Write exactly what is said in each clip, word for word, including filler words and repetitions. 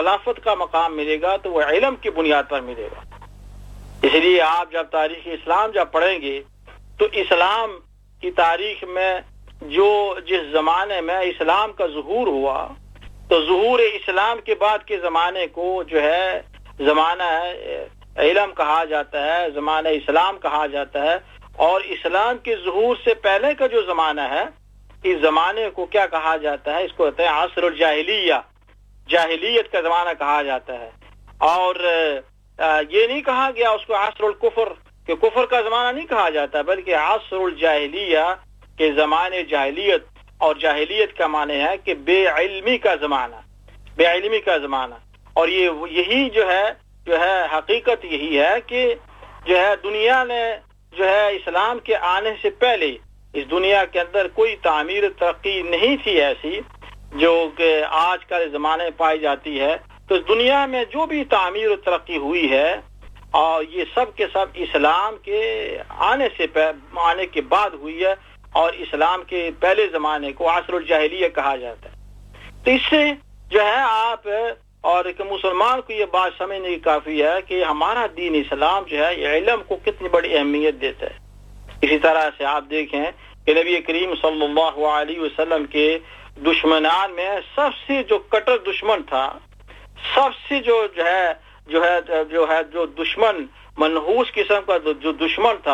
خلافت کا مقام ملے گا تو وہ علم کی بنیاد پر ملے گا۔ اس لیے آپ جب تاریخ اسلام جب پڑھیں گے تو اسلام کی تاریخ میں جو جس زمانے میں اسلام کا ظہور ہوا تو ظہور اسلام کے بعد کے زمانے کو جو ہے زمانہ علم کہا جاتا ہے، زمانہ اسلام کہا جاتا ہے، اور اسلام کے ظہور سے پہلے کا جو زمانہ ہے اس زمانے کو کیا کہا جاتا ہے؟ اس کو کہتے ہیں عصر الجاہلیہ، جاہلیت کا زمانہ کہا جاتا ہے۔ اور یہ نہیں کہا گیا اس کو عصر الکفر کہ کفر کا زمانہ نہیں کہا جاتا، بلکہ عصر الجاہلیہ کے زمانے جاہلیت، اور جاہلیت کا معنی ہے کہ بے علمی کا زمانہ، بے علمی کا زمانہ۔ اور یہ یہی جو ہے جو ہے حقیقت یہی ہے کہ جو ہے دنیا نے جو ہے اسلام کے آنے سے پہلے اس دنیا کے اندر کوئی تعمیر ترقی نہیں تھی ایسی جو کہ آج کل زمانے میں پائی جاتی ہے۔ تو اس دنیا میں جو بھی تعمیر و ترقی ہوئی ہے اور یہ سب کے سب اسلام کے آنے سے آنے کے بعد ہوئی ہے، اور اسلام کے پہلے زمانے کو عصر الجاہلیہ کہا جاتا ہے۔ تو اس سے جو ہے آپ اور ایک مسلمان کو یہ بات سمجھنے کی کافی ہے کہ ہمارا دین اسلام جو ہے یہ علم کو کتنی بڑی اہمیت دیتا ہے۔ اسی طرح سے آپ دیکھیں کہ نبی کریم صلی اللہ علیہ وسلم کے دشمنان میں سب سے جو کٹر دشمن تھا، سب سے جو جو ہے جو ہے جو ہے جو دشمن منحوس قسم کا جو دشمن تھا،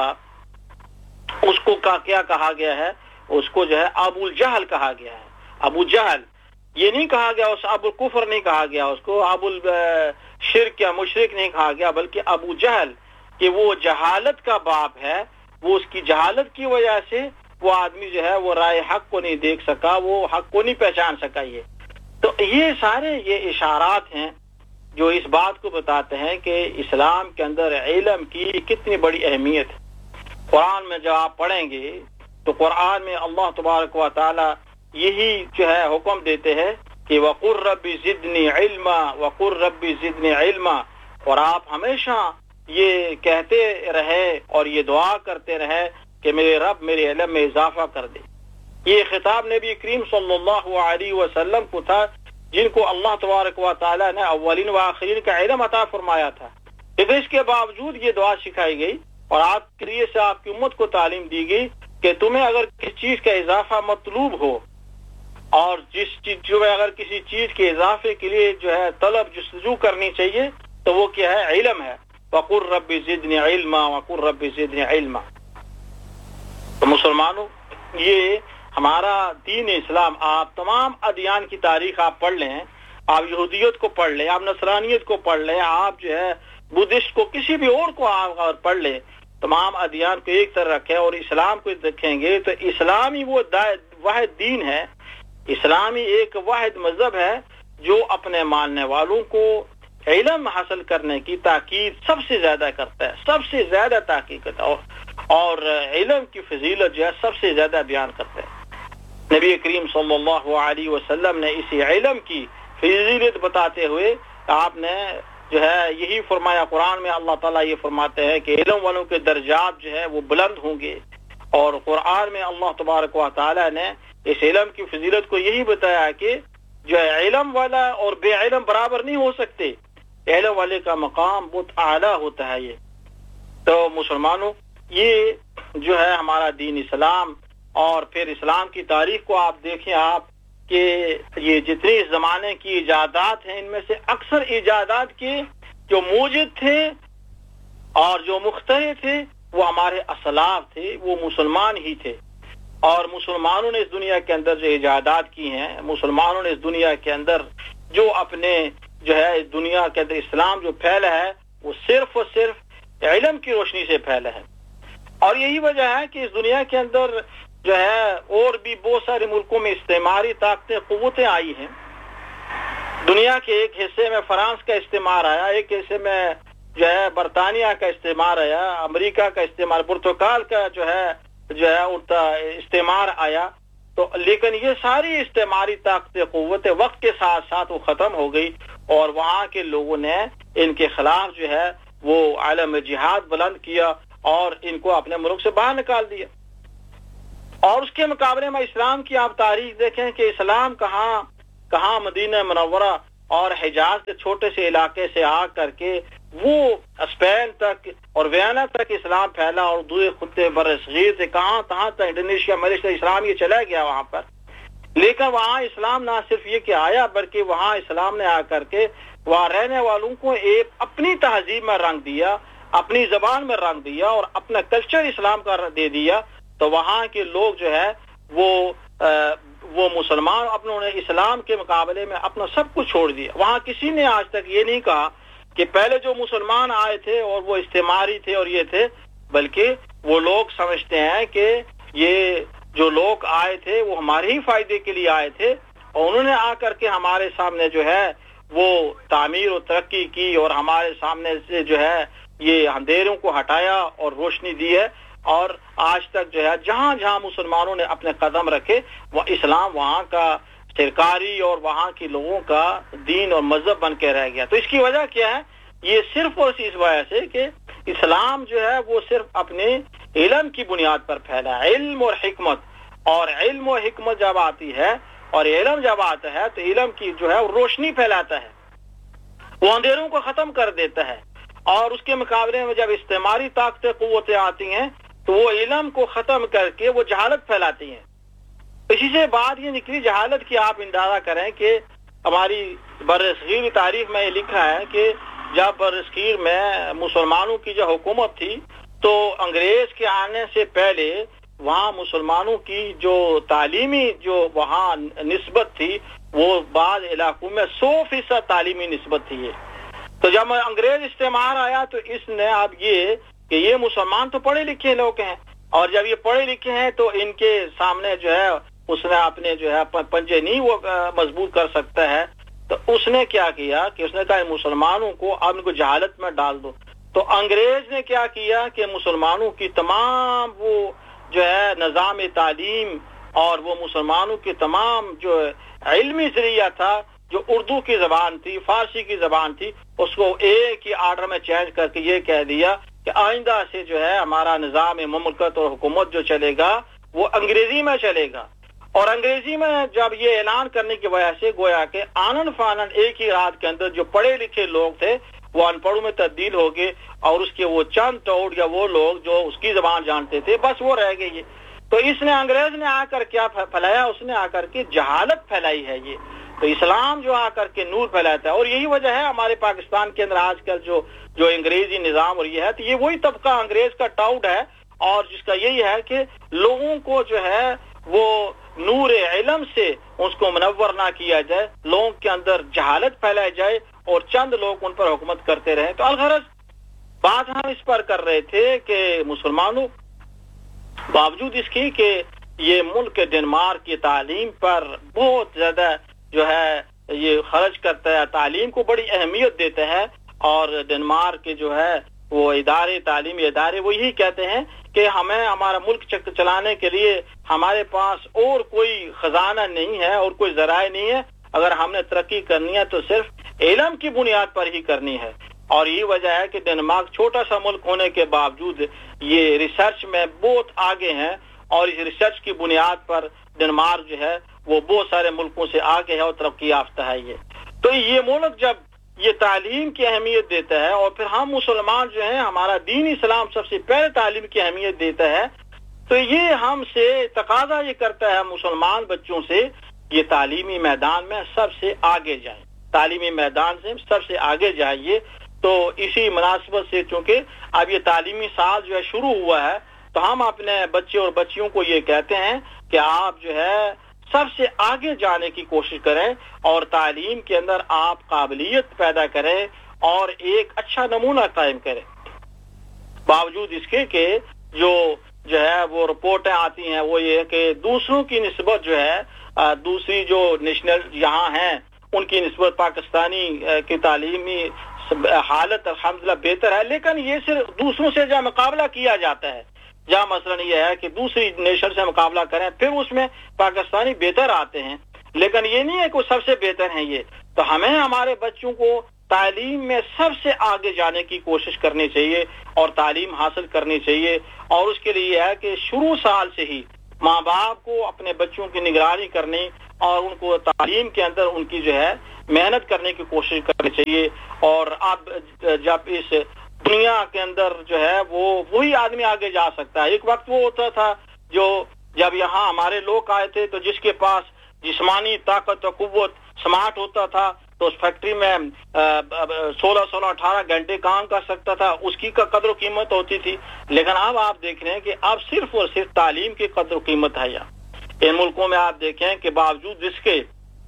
اس کو کیا کہا گیا ہے؟ اس کو جو ہے ابو الجہل کہا گیا ہے۔ ابو جہل یہ نہیں کہا گیا، اس ابو الکفر نہیں کہا گیا، اس کو ابو الشرک یا مشرک نہیں کہا گیا، بلکہ ابو جہل کہ وہ جہالت کا باپ ہے، وہ اس کی جہالت کی وجہ سے وہ آدمی جو ہے وہ رائے حق کو نہیں دیکھ سکا، وہ حق کو نہیں پہچان سکا۔ یہ تو یہ سارے یہ اشارات ہیں جو اس بات کو بتاتے ہیں کہ اسلام کے اندر علم کی کتنی بڑی اہمیت ہے۔ قرآن میں جب آپ پڑھیں گے تو قرآن میں اللہ تبارک و تعالی یہی جو ہے حکم دیتے ہیں کہ وَقُلْ رَبِّ زِدْنِي عِلْمًا وَقُلْ رَبِّ زِدْنِي عِلْمًا، اور آپ ہمیشہ یہ کہتے رہے اور یہ دعا کرتے رہے کہ میرے رب میرے علم میں اضافہ کر دے۔ یہ خطاب نبی کریم صلی اللہ علیہ وسلم کو تھا جن کو اللہ تبارک و تعالی نے اولین و آخرین کا علم عطا فرمایا تھا، لیکن اس کے باوجود یہ دعا سکھائی گئی اور آپ کے لیے سے آپ کی امت کو تعلیم دی گئی کہ تمہیں اگر کسی چیز کا اضافہ مطلوب ہو اور جس چیز جو ہے اگر کسی چیز کے اضافے کے لیے جو ہے طلب جستجو کرنی چاہیے تو وہ کیا ہے؟ علم ہے۔ وَقُلْ رَبِّ زِدْنِي عِلْمًا وَقُلْ رَبِّ زِدْنِي عِلْمًا۔ تو مسلمانوں، یہ ہمارا دین اسلام، آپ تمام ادیان کی تاریخ آپ پڑھ لیں، آپ یہودیت کو پڑھ لیں، آپ نصرانیت کو پڑھ لیں، آپ جو ہے بدھسٹ کو کسی بھی اور کو آپ اور پڑھ لیں، تمام ادیان کو ایک طرح رکھیں اور اسلام کو دیکھیں گے تو اسلامی وہ واحد دین ہے، اسلامی ایک واحد مذہب ہے جو اپنے ماننے والوں کو علم حاصل کرنے کی تاکید سب سے زیادہ کرتا ہے، سب سے زیادہ تاکید کرتا ہے، اور علم کی فضیلت جو ہے سب سے زیادہ بیان کرتا ہے۔ نبی کریم صلی اللہ علیہ وسلم نے اسی علم کی فضیلت بتاتے ہوئے آپ نے جو ہے یہی فرمایا، قرآن میں اللہ تعالیٰ یہ فرماتے ہیں کہ علم والوں کے درجات جو ہے وہ بلند ہوں گے، اور قرآن میں اللہ تبارک و تعالیٰ نے اس علم کی فضیلت کو یہی بتایا کہ جو ہے علم والا اور بے علم برابر نہیں ہو سکتے، علم والے کا مقام بہت اعلیٰ ہوتا ہے۔ یہ تو مسلمانوں، یہ جو ہے ہمارا دین اسلام، اور پھر اسلام کی تاریخ کو آپ دیکھیں آپ کہ یہ جتنی اس زمانے کی ایجادات ہیں ان میں سے اکثر ایجادات کے جو موجد تھے اور جو مخترع تھے وہ ہمارے اسلاف تھے، وہ مسلمان ہی تھے، اور مسلمانوں نے اس دنیا کے اندر جو ایجادات کی ہیں، مسلمانوں نے اس دنیا کے اندر جو اپنے جو ہے اس دنیا کے اندر اسلام جو پھیلا ہے وہ صرف اور صرف علم کی روشنی سے پھیلا ہے۔ اور یہی وجہ ہے کہ اس دنیا کے اندر جو ہے اور بھی بہت سارے ملکوں میں استعماری طاقتیں قوتیں آئی ہیں۔ دنیا کے ایک حصے میں فرانس کا استعمار آیا، ایک حصے میں جو ہے برطانیہ کا استعمار آیا، امریکہ کا استعمار، پرتگال کا جو ہے جو ہے استعمار آیا، تو لیکن یہ ساری استعماری طاقتیں قوتیں وقت کے ساتھ ساتھ وہ ختم ہو گئی، اور وہاں کے لوگوں نے ان کے خلاف جو ہے وہ عالم جہاد بلند کیا اور ان کو اپنے ملک سے باہر نکال دیا۔ اور اس کے مقابلے میں اسلام کی آپ تاریخ دیکھیں کہ اسلام کہاں کہاں مدینہ منورہ اور حجاز کے چھوٹے سے علاقے سے آ کر کے وہ اسپین تک اور وینا تک اسلام پھیلا، اور دوسرے خطے بر صغیر سے کہاں کہاں تک انڈونیشیا ملیشیا اسلام یہ چلا گیا وہاں پر. لیکن وہاں اسلام نہ صرف یہ کہ آیا بلکہ وہاں اسلام نے آ کر کے وہاں رہنے والوں کو ایک اپنی تہذیب میں رنگ دیا، اپنی زبان میں رنگ دیا اور اپنا کلچر اسلام کا دے دیا. تو وہاں کے لوگ جو ہے وہ وہ مسلمان اپنوں نے اسلام کے مقابلے میں اپنا سب کچھ چھوڑ دیا. وہاں کسی نے آج تک یہ نہیں کہا کہ پہلے جو مسلمان آئے تھے اور وہ استعماری تھے اور یہ تھے، بلکہ وہ لوگ سمجھتے ہیں کہ یہ جو لوگ آئے تھے وہ ہمارے ہی فائدے کے لیے آئے تھے، اور انہوں نے آ کر کے ہمارے سامنے جو ہے وہ تعمیر و ترقی کی اور ہمارے سامنے سے جو ہے یہ اندھیروں کو ہٹایا اور روشنی دی ہے. اور آج تک جو ہے جہاں جہاں مسلمانوں نے اپنے قدم رکھے وہ اسلام وہاں کا سرکاری اور وہاں کے لوگوں کا دین اور مذہب بن کے رہ گیا. تو اس کی وجہ کیا ہے؟ یہ صرف اور اس وجہ سے کہ اسلام جو ہے وہ صرف اپنے علم کی بنیاد پر پھیلا، علم اور حکمت. اور علم و حکمت جب آتی ہے اور علم جب آتا ہے تو علم کی جو ہے وہ روشنی پھیلاتا ہے، وہ اندھیروں کو ختم کر دیتا ہے. اور اس کے مقابلے میں جب استعماری طاقتیں قوتیں آتی ہیں تو وہ علم کو ختم کر کے وہ جہالت پھیلاتی ہیں. اسی سے بات یہ نکلی جہالت کی. آپ اندازہ کریں کہ ہماری برصغیر تاریخ میں یہ لکھا ہے کہ جب برصغیر میں مسلمانوں کی جو حکومت تھی تو انگریز کے آنے سے پہلے وہاں مسلمانوں کی جو تعلیمی جو وہاں نسبت تھی وہ بعض علاقوں میں سو فیصد تعلیمی نسبت تھی. تو جب انگریز استعمار آیا تو اس نے اب یہ کہ یہ مسلمان تو پڑھے لکھے لوگ ہیں، اور جب یہ پڑھے لکھے ہیں تو ان کے سامنے جو ہے اس نے اپنے جو ہے پنجے نہیں وہ مضبوط کر سکتا ہے. تو اس نے کیا کیا کہ اس نے کہا مسلمانوں کو اب ان کو جہالت میں ڈال دو. تو انگریز نے کیا کیا کہ مسلمانوں کی تمام وہ جو ہے نظام تعلیم اور وہ مسلمانوں کی تمام جو علمی ذریعہ تھا، جو اردو کی زبان تھی، فارسی کی زبان تھی، اس کو ایک ہی آرڈر میں چینج کر کے یہ کہہ دیا کہ آئندہ سے جو ہے ہمارا نظام مملکت اور حکومت جو چلے گا وہ انگریزی میں چلے گا. اور انگریزی میں جب یہ اعلان کرنے کی وجہ سے گویا کہ آنن فانن ایک ہی رات کے اندر جو پڑھے لکھے لوگ تھے وہ ان پڑھوں میں تبدیل ہو گئے، اور اس کے وہ چند توڑ یا وہ لوگ جو اس کی زبان جانتے تھے بس وہ رہ گئے. تو اس نے انگریز نے آ کر کیا پھیلایا؟ اس نے آ کر کے جہالت پھیلائی ہے. یہ تو اسلام جو آ کر کے نور پھیلاتا ہے. اور یہی وجہ ہے ہمارے پاکستان کے اندر آج کل جو جو انگریزی نظام اور یہ ہے تو یہ وہی طبقہ انگریز کا ٹاؤٹ ہے، اور جس کا یہی ہے کہ لوگوں کو جو ہے وہ نور علم سے اس کو منور نہ کیا جائے، لوگوں کے اندر جہالت پھیلائی جائے اور چند لوگ ان پر حکومت کرتے رہیں. تو الغرض بات ہم اس پر کر رہے تھے کہ مسلمانوں باوجود اس کی کہ یہ ملک ڈنمارک کی تعلیم پر بہت زیادہ جو ہے یہ خرچ کرتا ہے، تعلیم کو بڑی اہمیت دیتا ہے، اور ڈنمارک کے جو ہے وہ ادارے تعلیمی ادارے وہ یہی کہتے ہیں کہ ہمیں ہمارا ملک چلانے کے لیے ہمارے پاس اور کوئی خزانہ نہیں ہے اور کوئی ذرائع نہیں ہے. اگر ہم نے ترقی کرنی ہے تو صرف علم کی بنیاد پر ہی کرنی ہے. اور یہ وجہ ہے کہ ڈنمارک چھوٹا سا ملک ہونے کے باوجود یہ ریسرچ میں بہت آگے ہیں، اور اس ریسرچ کی بنیاد پر ڈنمارک جو ہے وہ بہت سارے ملکوں سے آگے ہے اور ترقی یافتہ ہے. یہ تو یہ ملک جب یہ تعلیم کی اہمیت دیتا ہے، اور پھر ہم مسلمان جو ہیں ہمارا دین اسلام سب سے پہلے تعلیم کی اہمیت دیتا ہے، تو یہ ہم سے تقاضا یہ کرتا ہے مسلمان بچوں سے یہ تعلیمی میدان میں سب سے آگے جائیں، تعلیمی میدان سے سب سے آگے جائیے. تو اسی مناسبت سے چونکہ اب یہ تعلیمی سال جو ہے شروع ہوا ہے تو ہم اپنے بچے اور بچیوں کو یہ کہتے ہیں کہ آپ جو ہے سب سے آگے جانے کی کوشش کریں اور تعلیم کے اندر آپ قابلیت پیدا کریں اور ایک اچھا نمونہ قائم کریں. باوجود اس کے کہ جو جو ہے وہ رپورٹیں آتی ہیں وہ یہ ہے کہ دوسروں کی نسبت جو ہے دوسری جو نیشنل یہاں ہیں ان کی نسبت پاکستانی کی تعلیمی حالت الحمدللہ بہتر ہے، لیکن یہ صرف دوسروں سے جہاں مقابلہ کیا جاتا ہے، جہاں مثلا یہ ہے کہ دوسری نیشن سے مقابلہ کریں پھر اس میں پاکستانی بہتر آتے ہیں، لیکن یہ نہیں ہے کہ وہ سب سے بہتر ہیں. یہ تو ہمیں ہمارے بچوں کو تعلیم میں سب سے آگے جانے کی کوشش کرنی چاہیے اور تعلیم حاصل کرنی چاہیے. اور اس کے لیے یہ ہے کہ شروع سال سے ہی ماں باپ کو اپنے بچوں کی نگرانی کرنی اور ان کو تعلیم کے اندر ان کی جو ہے محنت کرنے کی کوشش کرنی چاہیے. اور اب جب اس دنیا کے اندر جو ہے وہ وہی آدمی آگے جا سکتا ہے. ایک وقت وہ ہوتا تھا جو جب یہاں ہمارے لوگ آئے تھے تو جس کے پاس جسمانی طاقت و قوت سمارٹ ہوتا تھا تو اس فیکٹری میں سولہ سولہ اٹھارہ گھنٹے کام کر سکتا تھا, اس کی کا قدر و قیمت ہوتی تھی. لیکن اب آپ دیکھ رہے ہیں کہ اب صرف اور صرف تعلیم کی قدر و قیمت ہے. یہاں ان ملکوں میں آپ دیکھیں کہ باوجود اس کے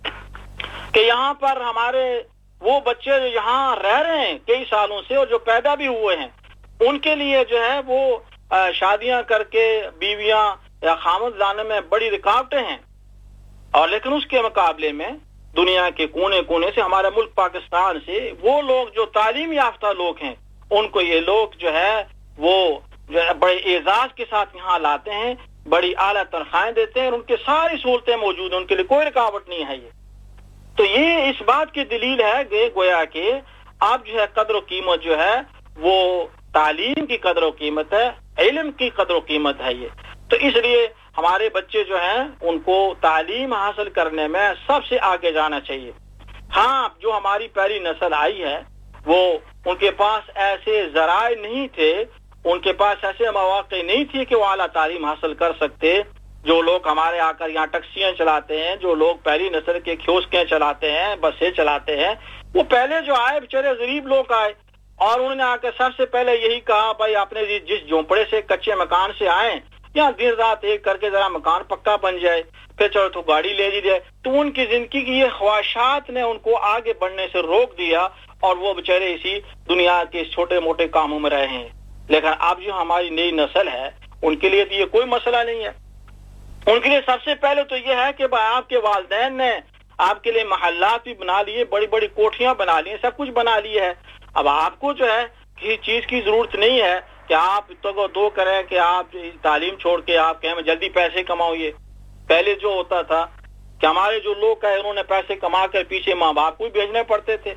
کہ یہاں پر ہمارے وہ بچے جو یہاں رہ رہے ہیں کئی سالوں سے اور جو پیدا بھی ہوئے ہیں, ان کے لیے جو ہے وہ شادیاں کر کے بیویاں یا خامد لانے میں بڑی رکاوٹیں ہیں. اور لیکن اس کے مقابلے میں دنیا کے کونے کونے سے ہمارے ملک پاکستان سے وہ لوگ جو تعلیم یافتہ لوگ ہیں, ان کو یہ لوگ جو ہے وہ جو ہے بڑے اعزاز کے ساتھ یہاں لاتے ہیں, بڑی اعلیٰ تنخواہیں دیتے ہیں, اور ان کے ساری سہولتیں موجود ہیں, ان کے لیے کوئی رکاوٹ نہیں ہے. یہ تو یہ اس بات کی دلیل ہے کہ گویا کہ اب جو ہے قدر و قیمت جو ہے وہ تعلیم کی قدر و قیمت ہے, علم کی قدر و قیمت ہے. یہ تو اس لیے ہمارے بچے جو ہیں ان کو تعلیم حاصل کرنے میں سب سے آگے جانا چاہیے. ہاں جو ہماری پہلی نسل آئی ہے وہ ان کے پاس ایسے ذرائع نہیں تھے, ان کے پاس ایسے مواقع نہیں تھے کہ وہ اعلیٰ تعلیم حاصل کر سکتے. جو لوگ ہمارے آ کر یہاں ٹیکسیاں چلاتے ہیں, جو لوگ پہلی نسل کے کیوسکیں چلاتے ہیں, بسیں چلاتے ہیں, وہ پہلے جو آئے بیچارے غریب لوگ آئے اور انہوں نے آ کر سب سے پہلے یہی کہا بھائی اپنے جس جھونپڑے سے کچے مکان سے آئیں یا دیر رات ایک کر کے ذرا مکان پکا بن جائے, پھر چلو تو گاڑی لے لی جائے. تو ان کی زندگی کی یہ خواہشات نے ان کو آگے بڑھنے سے روک دیا اور وہ بیچارے اسی دنیا کے چھوٹے موٹے کاموں میں رہے ہیں. لیکن اب جو ہماری نئی نسل ہے ان کے لیے تو یہ کوئی مسئلہ نہیں ہے. ان کے لیے سب سے پہلے تو یہ ہے کہ آپ کے والدین نے آپ کے لیے محلات بھی بنا لیے, بڑی بڑی کوٹھیاں بنا لی, سب کچھ بنا لی ہے. اب آپ کو جو ہے کسی چیز کی ضرورت نہیں ہے کہ آپ تو دو کریں کہ آپ تعلیم چھوڑ کے آپ کہیں میں جلدی پیسے کماؤ. یہ پہلے جو ہوتا تھا کہ ہمارے جو لوگ ہیں انہوں نے پیسے کما کر پیچھے ماں باپ کو بھی بھیجنے پڑتے تھے,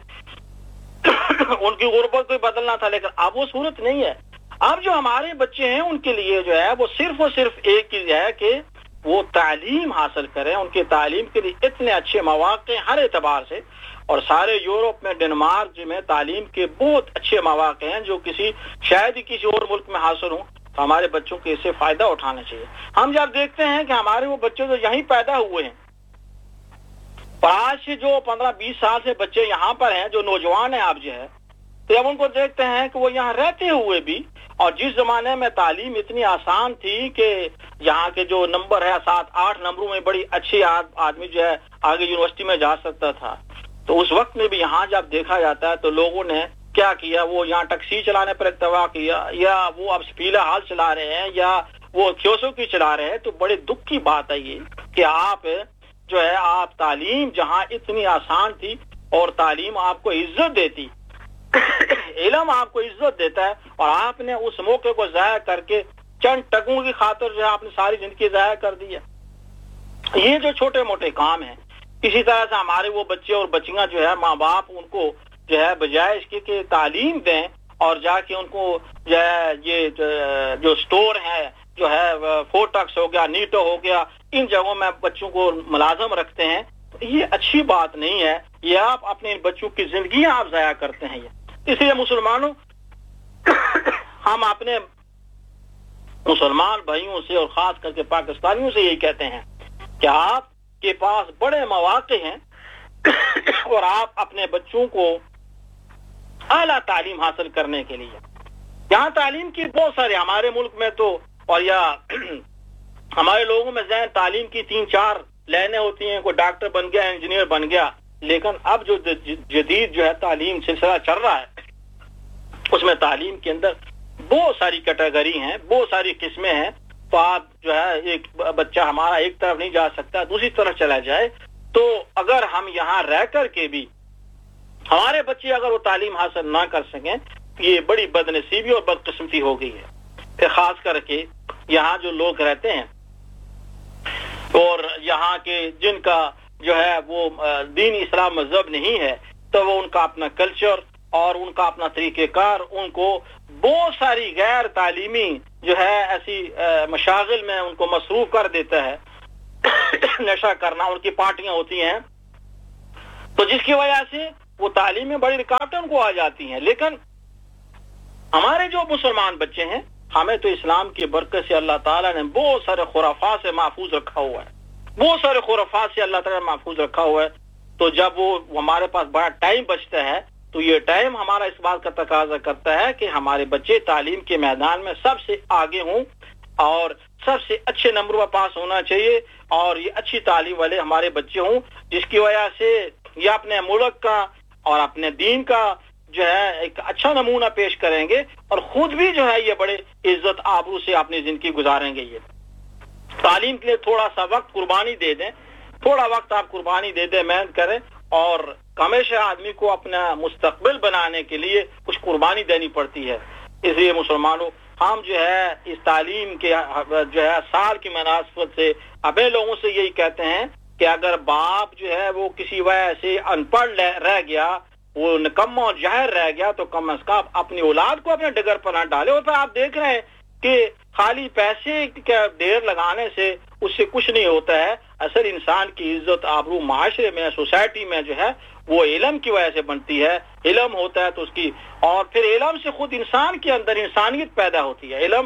ان کی غربت کو بدلنا تھا. لیکن اب وہ صورت نہیں ہے. اب جو ہمارے بچے ہیں ان کے لیے جو ہے وہ صرف اور صرف ایک چیز ہے کہ وہ تعلیم حاصل کریں. ان کی تعلیم کے لیے اتنے اچھے مواقع ہر اعتبار سے, اور سارے یورپ میں ڈنمارک میں تعلیم کے بہت اچھے مواقع ہیں جو کسی شاید ہی کسی اور ملک میں حاصل ہوں. تو ہمارے بچوں کو اس سے فائدہ اٹھانا چاہیے. ہم جب دیکھتے ہیں کہ ہمارے وہ بچے جو یہیں پیدا ہوئے ہیں, آج سے جو پندرہ بیس سال سے بچے یہاں پر ہیں جو نوجوان ہیں آپ جو ہے, تو جب ان کو دیکھتے ہیں کہ وہ یہاں رہتے ہوئے بھی, اور جس زمانے میں تعلیم اتنی آسان تھی کہ یہاں کے جو نمبر ہے سات آٹھ نمبروں میں بڑی اچھی آدمی جو ہے آگے یونیورسٹی میں جا سکتا تھا, تو اس وقت میں بھی یہاں جب دیکھا جاتا ہے تو لوگوں نے کیا کیا, وہ یہاں ٹیکسی چلانے پر اکتفا کیا, یا وہ اب سپیلا ہال چلا رہے ہیں, یا وہ کیوسو کی چلا رہے ہیں. تو بڑے دکھ کی بات ہے یہ کہ آپ جو ہے آپ تعلیم جہاں اتنی آسان تھی اور تعلیم آپ کو عزت دیتی, علم آپ کو عزت دیتا ہے, اور آپ نے اس موقع کو ضائع کر کے چند ٹکوں کی خاطر جو ہے آپ نے ساری زندگی ضائع کر دی ہے. یہ جو چھوٹے موٹے کام ہیں, اسی طرح سے ہمارے وہ بچے اور بچیاں جو ہے ماں باپ ان کو جو ہے بجائے اس کے کہ تعلیم دیں اور جا کے ان کو جو ہے یہ جو سٹور ہے جو ہے فورٹکس ہو گیا, نیٹو ہو گیا, ان جگہوں میں بچوں کو ملازم رکھتے ہیں. یہ اچھی بات نہیں ہے. یہ آپ اپنے بچوں کی زندگی آپ ضائع کرتے ہیں. یہ اس لیے مسلمانوں ہم اپنے مسلمان بھائیوں سے اور خاص کر کے پاکستانیوں سے یہی کہتے ہیں کہ آپ کے پاس بڑے مواقع ہیں اور آپ اپنے بچوں کو اعلیٰ تعلیم حاصل کرنے کے لیے, یہاں تعلیم کی بہت سارے ہمارے ملک میں تو اور یا ہمارے لوگوں میں ذہن تعلیم کی تین چار لائنیں ہوتی ہیں, کوئی ڈاکٹر بن گیا, انجینئر بن گیا. لیکن اب جو جدید جو ہے تعلیم سلسلہ چل رہا ہے اس میں تعلیم کے اندر بہت ساری کیٹیگری ہیں, بہت ساری قسمیں ہیں. تو آپ جو ہے ایک بچہ ہمارا ایک طرف نہیں جا سکتا, دوسری طرف چلا جائے. تو اگر ہم یہاں رہ کر کے بھی ہمارے بچے اگر وہ تعلیم حاصل نہ کر سکیں, یہ بڑی بدنصیبی اور بدقسمتی ہو گئی ہے. پھر خاص کر کے یہاں جو لوگ رہتے ہیں اور یہاں کے جن کا جو ہے وہ دین اسلام مذہب نہیں ہے, تو وہ ان کا اپنا کلچر اور ان کا اپنا طریقہ کار ان کو بہت ساری غیر تعلیمی جو ہے ایسی مشاغل میں ان کو مصروف کر دیتا ہے. نشہ کرنا, ان کی پارٹیاں ہوتی ہیں تو جس کی وجہ سے وہ تعلیم میں بڑی رکاوٹیں ان کو آ جاتی ہیں. لیکن ہمارے جو مسلمان بچے ہیں, ہمیں تو اسلام کی برکت سے اللہ تعالیٰ نے بہت سارے خرافات سے محفوظ رکھا ہوا ہے, بہت سارے خرافات سے اللہ تعالیٰ نے محفوظ رکھا ہوا ہے. تو جب وہ ہمارے پاس بڑا ٹائم بچتا ہے تو یہ ٹائم ہمارا اس بات کا تقاضا کرتا ہے کہ ہمارے بچے تعلیم کے میدان میں سب سے آگے ہوں اور سب سے اچھے نمبر پر پاس ہونا چاہیے, اور یہ اچھی تعلیم والے ہمارے بچے ہوں, جس کی وجہ سے یہ اپنے ملک کا اور اپنے دین کا جو ہے ایک اچھا نمونہ پیش کریں گے, اور خود بھی جو ہے یہ بڑے عزت آبرو سے اپنی زندگی گزاریں گے. یہ تعلیم کے لیے تھوڑا سا وقت قربانی دے دیں, تھوڑا وقت آپ قربانی دے دیں, محنت کریں, اور ہمیشہ آدمی کو اپنا مستقبل بنانے کے لیے کچھ قربانی دینی پڑتی ہے. اس لیے مسلمانوں, ہم جو ہے اس تعلیم کے جو ہے سال کی مناسبت سے اپنے لوگوں سے یہی کہتے ہیں کہ اگر باپ جو ہے وہ کسی وجہ سے ان پڑھ رہ گیا, وہ نکما اور جاہر رہ گیا, تو کم از کم اپنی اولاد کو اپنے ڈگر پر نہ ڈالے. اور پھر آپ دیکھ رہے ہیں کہ خالی پیسے کا ڈھیر لگانے سے اس سے کچھ نہیں ہوتا ہے. اصل انسان کی عزت آبرو معاشرے میں, سوسائٹی میں جو ہے وہ علم کی وجہ سے بنتی ہے. علم ہوتا ہے تو اس کی, اور پھر علم سے خود انسان کے اندر انسانیت پیدا ہوتی ہے. علم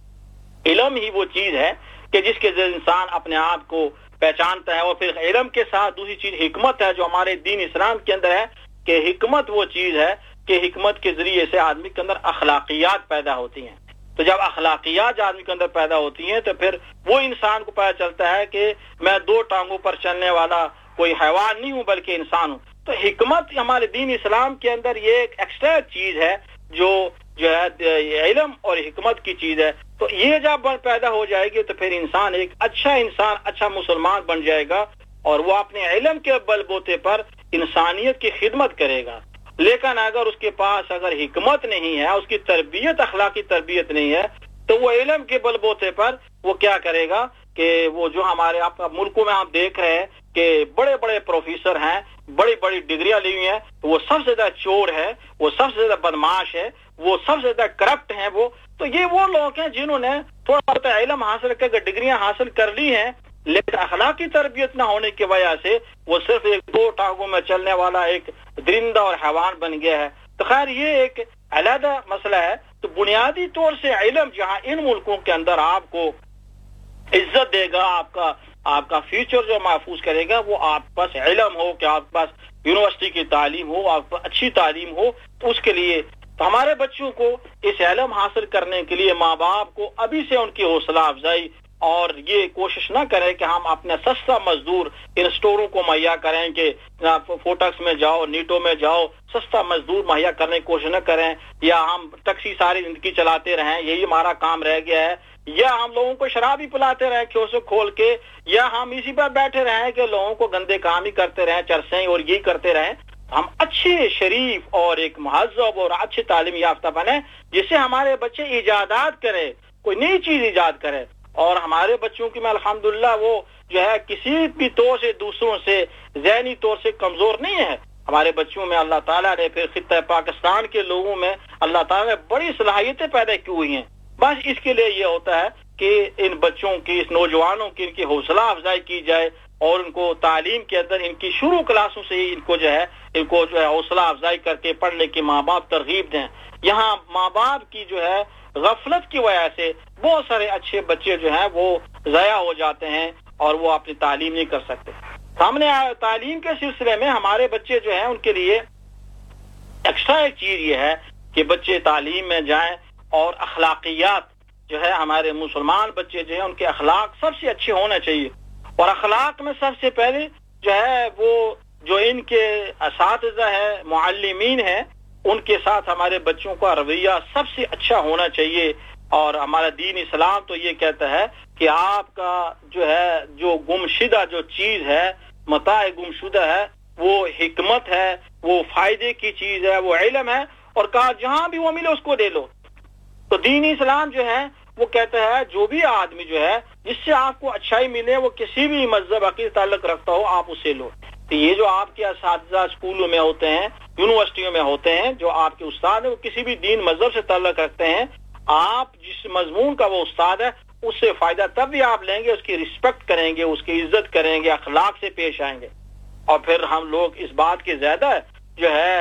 علم ہی وہ چیز ہے کہ جس کے ذریعے انسان اپنے آپ کو پہچانتا ہے. اور پھر علم کے ساتھ دوسری چیز حکمت ہے, جو ہمارے دین اسلام کے اندر ہے کہ حکمت وہ چیز ہے کہ حکمت کے ذریعے سے آدمی کے اندر اخلاقیات پیدا ہوتی ہیں. تو جب اخلاقیات آدمی کے اندر پیدا ہوتی ہیں تو پھر وہ انسان کو پتہ چلتا ہے کہ میں دو ٹانگوں پر چلنے والا کوئی حیوان نہیں ہوں بلکہ انسان ہوں. تو حکمت ہمارے دین اسلام کے اندر یہ ایک ایکسٹرا چیز ہے جو جو ہے علم اور حکمت کی چیز ہے. تو یہ جب پیدا ہو جائے گی تو پھر انسان ایک اچھا انسان, اچھا مسلمان بن جائے گا, اور وہ اپنے علم کے بل بوتے پر انسانیت کی خدمت کرے گا. لیکن اگر اس کے پاس اگر حکمت نہیں ہے, اس کی تربیت اخلاقی تربیت نہیں ہے, تو وہ علم کے بل بوتے پر وہ کیا کرے گا کہ وہ جو ہمارے آپ ملکوں میں آپ دیکھ رہے ہیں کہ بڑے بڑے پروفیسر ہیں, بڑی بڑی ڈگریاں لی ہوئی ہیں, تو وہ سب سے زیادہ چور ہے, وہ سب سے زیادہ بدماش ہے, وہ سب سے زیادہ کرپٹ ہیں. وہ تو یہ وہ لوگ ہیں جنہوں نے تھوڑا بہت علم حاصل کر کے ڈگریاں حاصل کر لی ہیں, لیکن اخلاقی تربیت نہ ہونے کی وجہ سے وہ صرف ایک دو ٹانگوں میں چلنے والا ایک درندہ اور حیوان بن گیا ہے. تو خیر یہ ایک علیحدہ مسئلہ ہے. تو بنیادی طور سے علم جہاں ان ملکوں کے اندر آپ کو عزت دے گا, آپ کا آپ کا فیوچر جو محفوظ کرے گا, وہ آپ کے پاس علم ہو, کہ آپ کے پاس یونیورسٹی کی تعلیم ہو, آپ کو اچھی تعلیم ہو. تو اس کے لیے تو ہمارے بچوں کو اس علم حاصل کرنے کے لیے ماں باپ کو ابھی سے ان کی حوصلہ افزائی اور یہ کوشش نہ کریں کہ ہم اپنا سستا مزدور ان اسٹوروں کو مہیا کریں کہ فوٹکس میں جاؤ, نیٹو میں جاؤ, سستا مزدور مہیا کرنے کی کوشش نہ کریں, یا ہم ٹیکسی ساری زندگی چلاتے رہیں, یہی ہمارا کام رہ گیا ہے, یا ہم لوگوں کو شراب ہی پلاتے رہیں کھیوسے کھول کے, یا ہم اسی پر بیٹھے رہیں کہ لوگوں کو گندے کام ہی کرتے رہیں, چرسیں اور یہی کرتے رہیں. ہم اچھے شریف اور ایک مہذب اور اچھے تعلیم یافتہ بنیں, جس سے ہمارے بچے ایجادات کریں, کوئی نئی چیز ایجاد کریں. اور ہمارے بچوں کی میں الحمدللہ وہ جو ہے کسی بھی طور سے دوسروں سے ذہنی طور سے کمزور نہیں ہے. ہمارے بچوں میں اللہ تعالیٰ نے پھر خطہ پاکستان کے لوگوں میں اللہ تعالیٰ نے بڑی صلاحیتیں پیدا کی ہوئی ہیں. بس اس کے لیے یہ ہوتا ہے کہ ان بچوں کی, اس نوجوانوں کی, ان کی حوصلہ افزائی کی جائے, اور ان کو تعلیم کے اندر ان کی شروع کلاسوں سے ہی ان کو جو ہے ان کو جو ہے حوصلہ افزائی کر کے پڑھنے کی ماں باپ ترغیب دیں. یہاں ماں باپ کی جو ہے غفلت کی وجہ سے بہت سارے اچھے بچے جو ہیں وہ ضائع ہو جاتے ہیں اور وہ اپنی تعلیم نہیں کر سکتے. ہم نے تعلیم کے سلسلے میں ہمارے بچے جو ہیں ان کے لیے ایکسٹرا ایک چیز یہ ہے کہ بچے تعلیم میں جائیں, اور اخلاقیات جو ہے ہمارے مسلمان بچے جو ہیں ان کے اخلاق سب سے اچھے ہونے چاہیے. اور اخلاق میں سب سے پہلے جو ہے وہ جو ان کے اساتذہ ہے, معلمین ہیں, ان کے ساتھ ہمارے بچوں کا رویہ سب سے اچھا ہونا چاہیے. اور ہمارا دین اسلام تو یہ کہتا ہے کہ آپ کا جو ہے جو گمشدہ جو چیز ہے, متاع گمشدہ ہے, وہ حکمت ہے, وہ فائدے کی چیز ہے, وہ علم ہے, اور کہا جہاں بھی وہ ملے اس کو دے لو. تو دین اسلام جو ہے وہ کہتا ہے جو بھی آدمی جو ہے جس سے آپ کو اچھائی ملے, وہ کسی بھی مذہب عقیدے تعلق رکھتا ہو, آپ اسے لو. تو یہ جو آپ کے اساتذہ اسکولوں میں ہوتے ہیں, یونیورسٹیوں میں ہوتے ہیں, جو آپ کے استاد ہیں وہ کسی بھی دین مذہب سے تعلق رکھتے ہیں, آپ جس مضمون کا وہ استاد ہے اس سے فائدہ تب بھی آپ لیں گے, اس کی رسپیکٹ کریں گے, اس کی عزت کریں گے, اخلاق سے پیش آئیں گے. اور پھر ہم لوگ اس بات کے زیادہ جو ہے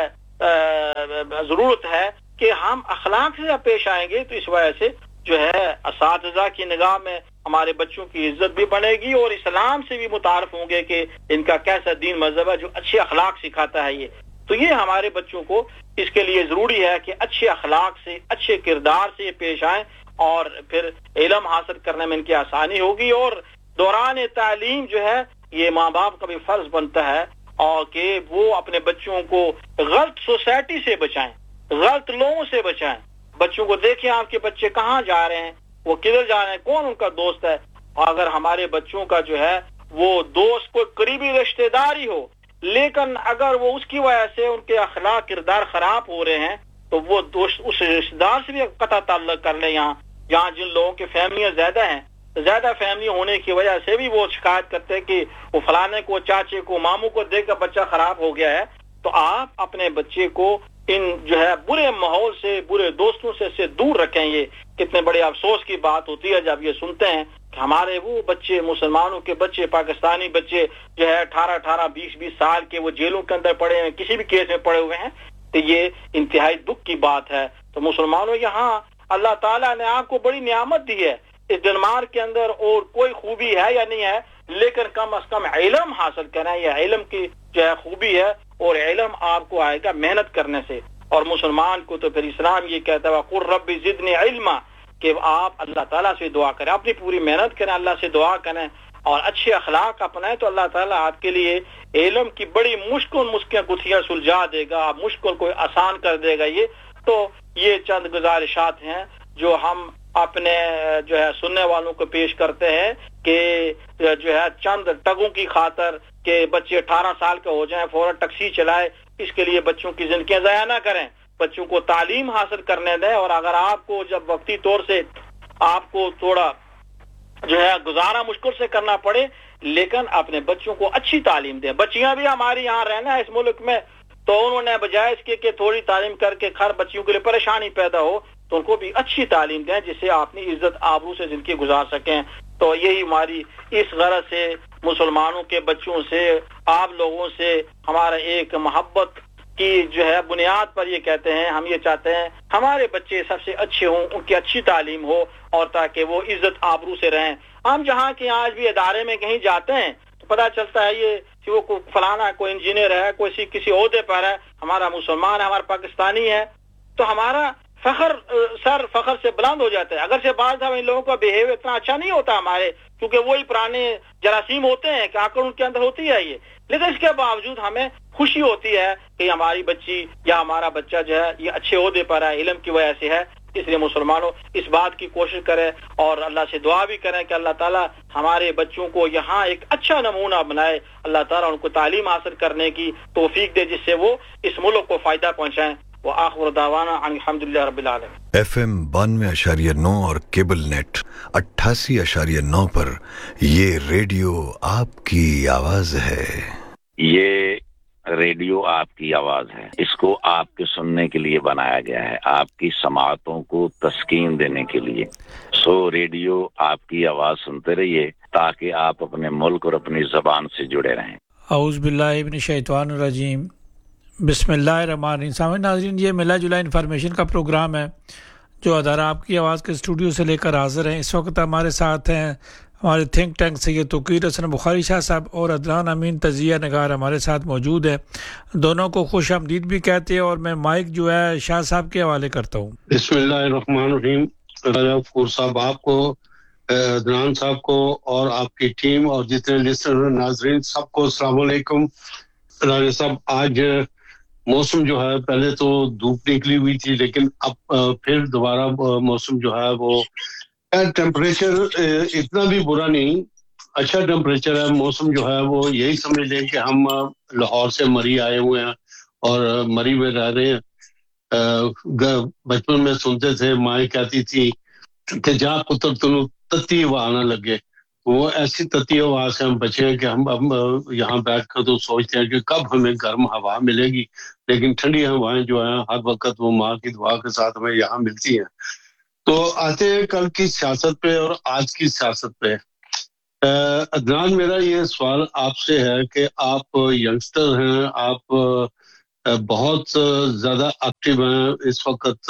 ضرورت ہے کہ ہم اخلاق سے پیش آئیں گے تو اس وجہ سے جو ہے اساتذہ کی نگاہ میں ہمارے بچوں کی عزت بھی بنے گی اور اسلام سے بھی متعارف ہوں گے کہ ان کا کیسا دین مذہب ہے جو اچھے اخلاق سکھاتا ہے یہ. تو یہ ہمارے بچوں کو اس کے لیے ضروری ہے کہ اچھے اخلاق سے اچھے کردار سے پیش آئیں اور پھر علم حاصل کرنے میں ان کی آسانی ہوگی. اور دوران تعلیم جو ہے یہ ماں باپ کا بھی فرض بنتا ہے اور کہ وہ اپنے بچوں کو غلط سوسائٹی سے بچائیں, غلط لوگوں سے بچائیں. بچوں کو دیکھیں آپ کے بچے کہاں جا رہے ہیں, وہ کدھر جا رہے ہیں, کون ان کا دوست ہے. اور اگر ہمارے بچوں کا جو ہے وہ دوست کوئی قریبی رشتہ دار ہی ہو لیکن اگر وہ اس کی وجہ سے ان کے اخلاق کردار خراب ہو رہے ہیں تو وہ دوست اس رشتہ دار سے بھی قطع تعلق کر لیں. یہاں یہاں جن لوگوں کی فیملیاں زیادہ ہیں, زیادہ فیملی ہونے کی وجہ سے بھی وہ شکایت کرتے ہیں کہ وہ فلانے کو, چاچے کو, ماموں کو دیکھ کر بچہ خراب ہو گیا ہے. تو آپ اپنے بچے کو ان جو ہے برے ماحول سے, برے دوستوں سے سے دور رکھیں. یہ کتنے بڑے افسوس کی بات ہوتی ہے جب یہ سنتے ہیں کہ ہمارے وہ بچے, مسلمانوں کے بچے, پاکستانی بچے جو ہے اٹھارہ اٹھارہ بیس بیس سال کے وہ جیلوں کے اندر پڑے ہیں, کسی بھی کیس میں پڑے ہوئے ہیں. تو یہ انتہائی دکھ کی بات ہے. تو مسلمانوں یہاں اللہ تعالیٰ نے آپ کو بڑی نعمت دی ہے اس ڈنمارک کے اندر, اور کوئی خوبی ہے یا نہیں ہے لیکن کم از کم علم حاصل کریں. یہ علم کی جو ہے خوبی ہے اور علم آپ کو آئے گا محنت کرنے سے. اور مسلمان کو تو پھر اسلام یہ کہتا ہے وَقُلْ رَبِّ زِدْنِي عِلْمًا کہ آپ اللہ تعالیٰ سے دعا کریں, اپنی پوری محنت کریں, اللہ سے دعا کریں اور اچھے اخلاق اپنائیں تو اللہ تعالیٰ آپ کے لیے علم کی بڑی مشکل مشکل گتھیاں سلجھا دے گا, مشکل کو آسان کر دے گا. یہ تو یہ چند گزارشات ہیں جو ہم اپنے جو ہے سننے والوں کو پیش کرتے ہیں کہ جو ہے چند ٹگوں کی خاطر کہ بچے اٹھارہ سال کے ہو جائیں فوراً ٹیکسی چلائے, اس کے لیے بچوں کی زندگیاں ضائع نہ کریں, بچوں کو تعلیم حاصل کرنے دیں. اور اگر آپ کو جب وقتی طور سے آپ کو تھوڑا جو ہے گزارا مشکل سے کرنا پڑے لیکن اپنے بچوں کو اچھی تعلیم دیں. بچیاں بھی ہمارے یہاں رہنا ہے اس ملک میں تو انہوں نے بجائے اس کے کہ تھوڑی تعلیم کر کے ہر بچیوں کے لیے پریشانی پیدا ہو تو ان کو بھی اچھی تعلیم دیں جس سے اپنی عزت آبرو سے زندگی گزار سکیں. تو یہی ہماری اس غرض سے مسلمانوں کے بچوں سے, آپ لوگوں سے ہمارا ایک محبت کی جو ہے بنیاد پر یہ کہتے ہیں, ہم یہ چاہتے ہیں ہمارے بچے سب سے اچھے ہوں, ان کی اچھی تعلیم ہو اور تاکہ وہ عزت آبرو سے رہیں. ہم جہاں کے آج بھی ادارے میں کہیں جاتے ہیں تو پتہ چلتا ہے یہ کہ وہ فلانا کوئی انجینئر ہے, کوئی کسی عہدے پر ہے, ہمارا مسلمان ہے, ہمارا پاکستانی ہے, تو ہمارا فخر سر فخر سے بلند ہو جاتا ہے. اگر سے بعض ہم ان لوگوں کا بیہیو اتنا اچھا نہیں ہوتا ہمارے, کیونکہ وہی پرانے جراثیم ہوتے ہیں کہ آکر ان کے اندر ہوتی ہے یہ, لیکن اس کے باوجود ہمیں خوشی ہوتی ہے کہ ہماری بچی یا ہمارا بچہ جو ہے یہ اچھے عہدے پر ہے, علم کی وجہ سے ہے. اس لیے مسلمانوں اس بات کی کوشش کریں اور اللہ سے دعا بھی کریں کہ اللہ تعالیٰ ہمارے بچوں کو یہاں ایک اچھا نمونہ بنائے, اللہ تعالیٰ ان کو تعلیم حاصل کرنے کی توفیق دے جس سے وہ اس ملک کو فائدہ پہنچائیں. وآخر دعوانا ان الحمدللہ رب العالمین. ایف ایم بانوے اشاریہ نو اور کیبل نیٹ اٹھاسی اشاریہ نو پر یہ ریڈیو آپ کی آواز ہے. یہ ریڈیو آپ کی آواز ہے, اس کو آپ کے سننے کے لیے بنایا گیا ہے, آپ کی سماعتوں کو تسکین دینے کے لیے. سو ریڈیو آپ کی آواز سنتے رہیے تاکہ آپ اپنے ملک اور اپنی زبان سے جڑے رہیں. اعوذ باللہ من الشیطان الرجیم, بسم اللہ الرحمن الرحیم. سامعین ناظرین, یہ ملا جلا انفارمیشن کا پروگرام ہے جو ادارہ آپ کی آواز کے اسٹوڈیو سے لے کر حاضر ہیں. اس وقت ہمارے ساتھ ہیں ہمارے تھنک ٹینک سید توقیر حسن بخاری شاہ صاحب اور عدنان امین تجزیہ نگار ہمارے ساتھ موجود ہے. دونوں کو خوش آمدید بھی کہتے ہیں اور میں مائک جو ہے شاہ صاحب کے حوالے کرتا ہوں. بسم اللہ الرحمن الرحیم. راجہ صاحب آپ کو, عدنان صاحب کو اور آپ کی ٹیم اور جتنے لسنر ناظرین سب کو السلام علیکم. راجہ صاحب آج موسم جو ہے پہلے تو دھوپ نکلی ہوئی تھی لیکن اب پھر دوبارہ موسم جو ہے وہ ٹیمپریچر اتنا بھی برا نہیں, اچھا ٹیمپریچر ہے. موسم جو ہے وہ یہی سمجھ لیں کہ ہم لاہور سے مری آئے ہوئے ہیں اور مری میں رہ رہے ہیں. بچپن میں سنتے تھے مائیں کہتی تھی کہ جا پتر تنو تتی ہوا آنا لگے, وہ ایسی تتی ہوا سے ہم بچے کہ ہم اب یہاں بیٹھ کر تو سوچتے ہیں کہ کب ہمیں گرم ہوا ملے گی, لیکن ٹھنڈی ہوائیں جو ہیں ہر وقت وہ ماں کی دعا کے ساتھ ہمیں یہاں ملتی ہیں. تو آتے ہیں کل کی سیاست پہ اور آج کی سیاست پہ. عدنان، میرا یہ سوال آپ سے ہے کہ آپ ینگسٹر ہیں، آپ بہت زیادہ ایکٹیو ہیں اس وقت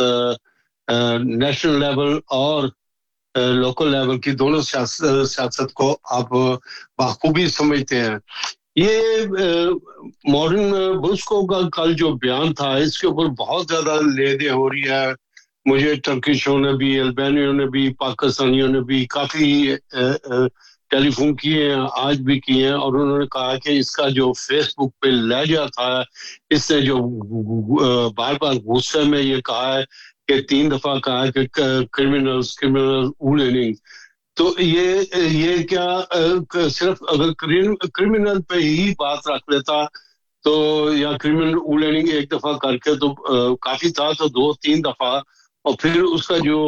نیشنل لیول اور لوکل لیول کی دونوں سیاست سیاست کو آپ بخوبی سمجھتے ہیں. یہ مارٹن بروسکو کا کل جو بیان تھا اس کے اوپر بہت زیادہ لے دے ہو رہی ہے. مجھے ٹرکشوں نے بھی، البانیوں نے بھی، پاکستانیوں نے بھی کافی ٹیلی فون کیے ہیں، آج بھی کیے ہیں، اور انہوں نے کہا کہ اس کا جو فیس بک پہ لہجہ تھا، اس نے جو بار بار غصے میں یہ کہا ہے کہ تین دفعہ کہا ہے کہ کرمنلز کرمنل اولیننگ، تو یہ یہ کیا صرف اگر کرمنل پہ ہی بات رکھ لیتا تو، یا کرمنل اولیننگ ایک دفعہ کر کے تو کافی تھا، تو دو تین دفعہ، اور پھر اس کا جو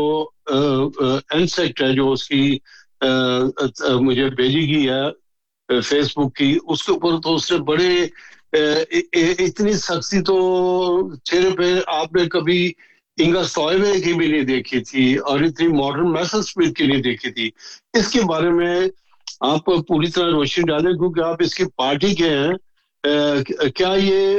انسیکٹ ہے جو اس کی مجھے بھیجی گئی ہے فیس بک کی، اس کے اوپر تو اس نے بڑے اتنی سختی تو چہرے پہ آپ نے کبھی انگا سٹوئے کی بھی نہیں دیکھی تھی، اور اتنی ماڈرن میسل اسمتھ کی نہیں دیکھی تھی. اس کے بارے میں آپ پوری طرح روشنی ڈالیں، کیونکہ آپ اس کی پارٹی کے ہیں. کیا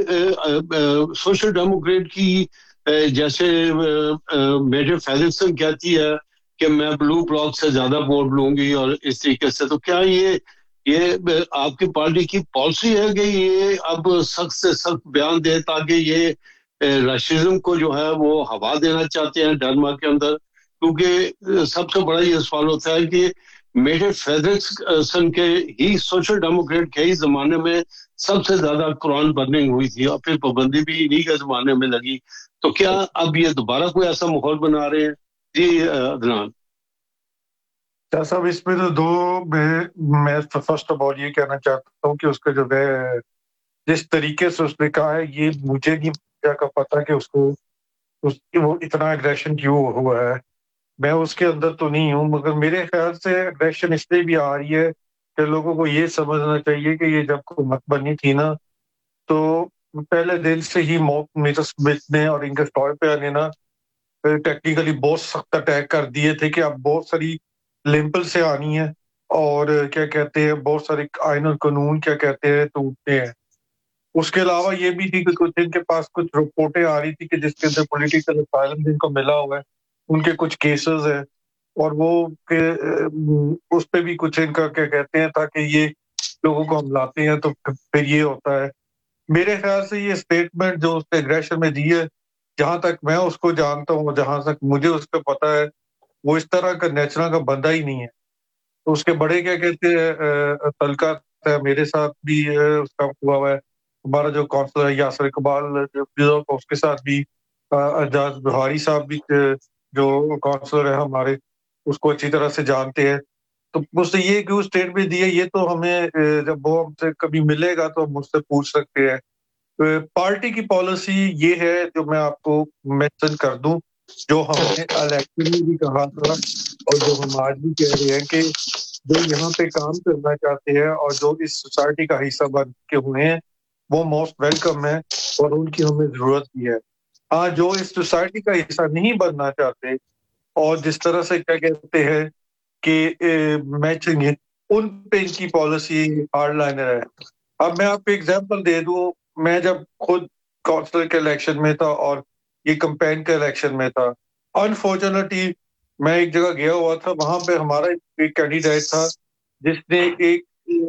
یہ سوشل ڈیموکریٹ کی جیسے میجر فیڈرسن کہتی ہے کہ میں بلو بلاک سے زیادہ ووٹ لوں گی اور اس طریقے سے، تو کیا یہ یہ آپ کی پارٹی کی پالیسی ہے کہ یہ اب سخت سے سخت بیان دے تاکہ یہ راشزم کو جو ہے وہ ہوا دینا چاہتے ہیں ڈنمارک کے اندر؟ کیونکہ سب سے بڑا یہ سوال ہوتا ہے کہ میجر فیڈرسن کے ہی سوشل ڈیموکریٹ کے ہی زمانے میں سب سے زیادہ قرآن برننگ ہوئی تھی، اور پھر پابندی بھی انہی کے زمانے میں لگی. تو کیا اب یہ دوبارہ کوئی ایسا ماحول بنا رہے ہیں؟ جی عدنان صاحب، اس میں تو دو میں میں فرسٹ آف آل یہ کہنا چاہتا ہوں کہ اس کا جو ہے جس طریقے سے اس نے کہا ہے، یہ مجھے نہیں کیا کا پتا کہ اس کو اس کی وہ اتنا اگریشن کیوں ہوا ہے. میں اس کے اندر تو نہیں ہوں، مگر میرے خیال سے اگریشن اس لیے بھی آ رہی ہے کہ لوگوں کو یہ سمجھنا چاہیے کہ یہ جب حکومت بنی تھی نا، تو پہلے دن سے ہی میجر اسمتھ نے اور انگا سٹوئے پہ نے نا ٹیکنیکلی بہت سخت اٹیک کر دیے تھے کہ اب بہت ساری لمپل سے آنی ہے، اور کیا کہتے ہیں بہت سارے آئین اور قانون کیا کہتے ہیں ٹوٹتے ہیں. اس کے علاوہ یہ بھی تھی کہ کچھ ان کے پاس کچھ رپورٹیں آ رہی تھی کہ جس کے اندر پولیٹیکل اسائلم جن کو ملا ہوا ہے ان کے کچھ کیسز ہیں، اور وہ کہ اس پہ بھی کچھ ان کا کیا کہتے ہیں تاکہ یہ لوگوں کو ہم لاتے ہیں تو پھر یہ ہوتا ہے. میرے خیال سے یہ اسٹیٹمنٹ جو اس نے اگریشن میں دی ہے، جہاں تک میں اس کو جانتا ہوں، جہاں تک مجھے اس پہ پتا ہے، وہ اس طرح کا نیچرل کا بندہ ہی نہیں ہے. تو اس کے بڑے کیا کہتے ہیں تعلقات ہے، میرے ساتھ بھی اس کا ہوا ہوا ہے. ہمارا جو کونسلر ہے یاسر اقبال اس کے ساتھ بھی، اعجاز بہاری صاحب بھی جو کونسلر ہے ہمارے، اس کو اچھی طرح سے جانتے ہیں. تو مجھ سے یہ کیوں اسٹیٹمنٹ دی ہے، یہ تو ہمیں جب وہ ہم سے کبھی ملے گا تو ہم مجھ سے پوچھ سکتے ہیں. پارٹی کی پالیسی یہ ہے جو میں آپ کو مینشن کر دوں، جو ہم نے الیکشن میں بھی کہا تھا اور جو ہم آج بھی کہہ رہے ہیں کہ جو یہاں پہ کام کرنا چاہتے ہیں اور جو اس سوسائٹی کا حصہ بن کے ہوئے ہیں وہ موسٹ ویلکم ہے، اور ان کی ہمیں ضرورت بھی ہے. ہاں، جو اس سوسائٹی کا حصہ نہیں بننا چاہتے اور جس طرح سے کیا کہتے ہیں کہ میچنگ ہے، ان پہ ان کی پالیسی ہارڈ لائنر ہے. اب میں آپ کو ایگزامپل دے دوں، میں جب خود کونسلر کے الیکشن میں تھا اور یہ کمپین کے الیکشن میں تھا، انفارچونیٹلی میں ایک جگہ گیا ہوا تھا، وہاں پہ ہمارا ایک کینڈیڈیٹ تھا جس نے ایک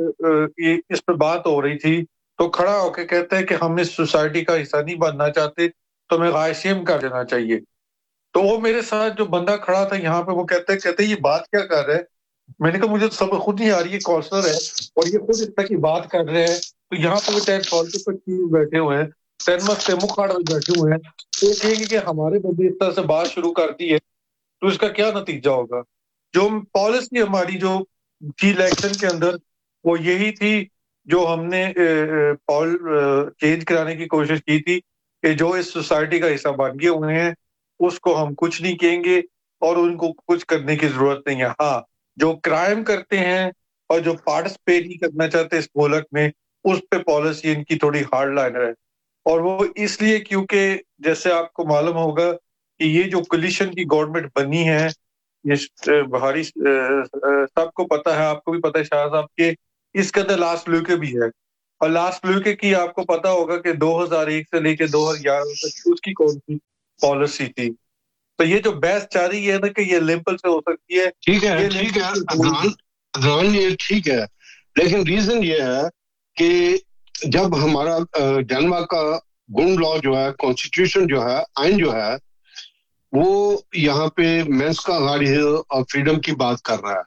اس پہ بات ہو رہی تھی تو کھڑا ہو کے کہتا ہے کہ ہم اس سوسائٹی کا حصہ نہیں بننا چاہتے، تو ہمیں غائسیم کر دینا چاہیے. تو وہ میرے ساتھ جو بندہ کھڑا تھا یہاں پہ، وہ کہتے ہیں کہتے ہیں یہ بات کیا کر رہے ہیں؟ میں نے کہا مجھے سب خود نہیں آ رہی ہے، کونسلر ہے اور یہ خود اس طرح کی بات کر رہے ہیں. تو یہاں پہ ٹین فالتو پر بیٹھے ہوئے ہیں، ٹین مس سے منہ کھاڑ بیٹھے ہوئے ہیں، تو یہ کہیں گے کہ ہمارے بندے اس طرح سے بات شروع کر دی ہے تو اس کا کیا نتیجہ ہوگا؟ جو پالیسی ہماری جو تھی الیکشن کے اندر وہ یہی تھی جو ہم نے پال چینج کرانے کی کوشش کی تھی کہ جو اس سوسائٹی کا حصہ بن گئے ہوئے ہیں اس کو ہم کچھ نہیں کہیں گے اور ان کو کچھ کرنے کی ضرورت نہیں ہے. ہاں، جو کرائم کرتے ہیں اور جو پارٹیسپیٹ نہیں کرنا چاہتے اس ملک میں، اس پہ پالیسی ان کی تھوڑی ہارڈ لائنر ہے. اور وہ اس لیے کیونکہ جیسے آپ کو معلوم ہوگا کہ یہ جو کولیشن کی گورنمنٹ بنی ہے یہ بہاری سب کو پتا ہے, آپ کو بھی پتا ہے شاہ صاحب کہ اس کے اندر لاسٹ لوکے بھی ہے, اور لاسٹ لوکے کی آپ کو پتا ہوگا کہ دو ہزار ایک سے لے کے دو ہزار گیارہ تک اس کی کون سی پالیسی تھی. تو یہ جو بحث جاری ہے نا کہ یہ لمپل سے ہو سکتی ہے, ٹھیک ہے ٹھیک ہے ادنان, یہ ٹھیک ہے, لیکن ریزن یہ ہے کہ جب ہمارا ڈنمارک کا گنڈ لا جو ہے, کانسٹیٹیوشن جو ہے, آئین جو ہے, وہ یہاں پہ مینس کا گاڑی اور فریڈم کی بات کر رہا ہے.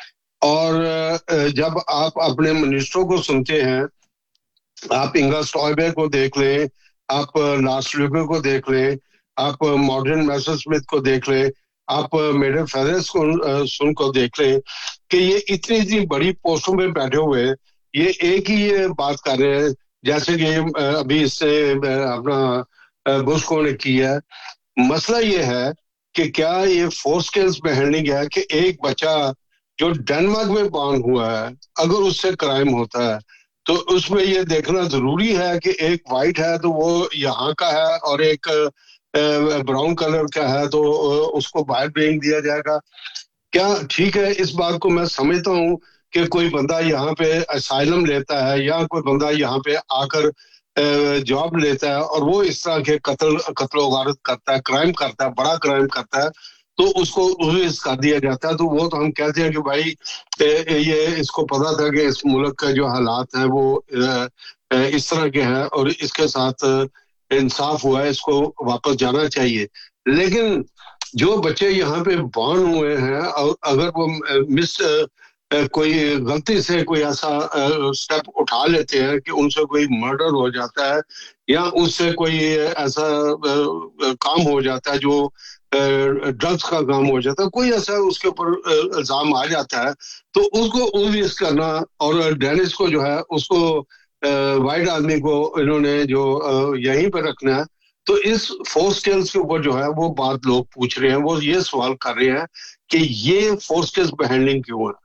اور جب آپ اپنے منسٹروں کو سنتے ہیں, آپ انگا سٹوائبر کو دیکھ لیں, آپ لاسٹ لوکے کو دیکھ لیں, آپ مارٹن میسر سمتھ کو دیکھ لیں, آپ میڈم فیریس کو سن کو دیکھ لیں کہ یہ اتنی اتنی بڑی پوسٹوں میں بیٹھے ہوئے, یہ ایک ہی یہ بات کر رہے ہیں جیسے کہ ابھی اس سے اپنا بش کو نے کی ہے. مسئلہ یہ ہے کہ کیا یہ فورس کیس میں ہینڈلنگ ہے کہ ایک بچہ جو ڈنمارک میں بان ہوا ہے اگر اس سے کرائم ہوتا ہے تو اس میں یہ دیکھنا ضروری ہے کہ ایک وائٹ ہے تو وہ یہاں کا ہے اور ایک براؤن کلر کا ہے تو اس کو باہر بھیج دیا جائے گا. کیا ٹھیک ہے, اس بات کو میں سمجھتا ہوں کہ کوئی بندہ یہاں پہ اسائلم لیتا ہے یا کوئی بندہ یہاں پہ آ کر جاب لیتا ہے اور وہ اس طرح کے قتل قتل و غارت کرتا ہے, کرائم کرتا ہے, بڑا کرائم کرتا ہے, تو اس کو ریلیز کر دیا جاتا ہے. تو وہ تو ہم کہتے ہیں کہ بھائی یہ اس کو پتا تھا کہ اس ملک کے جو حالات ہیں وہ اس طرح کے ہیں اور اس کے ساتھ انصاف ہوا ہے, اس کو واپس جانا چاہیے. لیکن جو بچے یہاں پہ بان ہوئے ہیں اور اگر وہ مس کوئی غلطی سے کوئی ایسا سٹیپ اٹھا لیتے ہیں کہ ان سے کوئی مرڈر ہو جاتا ہے یا اس سے کوئی ایسا کام ہو جاتا ہے جو ڈرگس کا کام ہو جاتا ہے, کوئی ایسا اس کے اوپر الزام آ جاتا ہے, تو اس کو اویس کرنا اور ڈینس کو جو ہے اس کو وائٹ آدمی کو انہوں نے جو یہیں پہ رکھنا ہے. تو اس فورس کیلز کے اوپر جو ہے وہ بات لوگ پوچھ رہے ہیں, وہ یہ سوال کر رہے ہیں کہ یہ فورس کیلز پہ ہینڈلنگ کیوں ہے.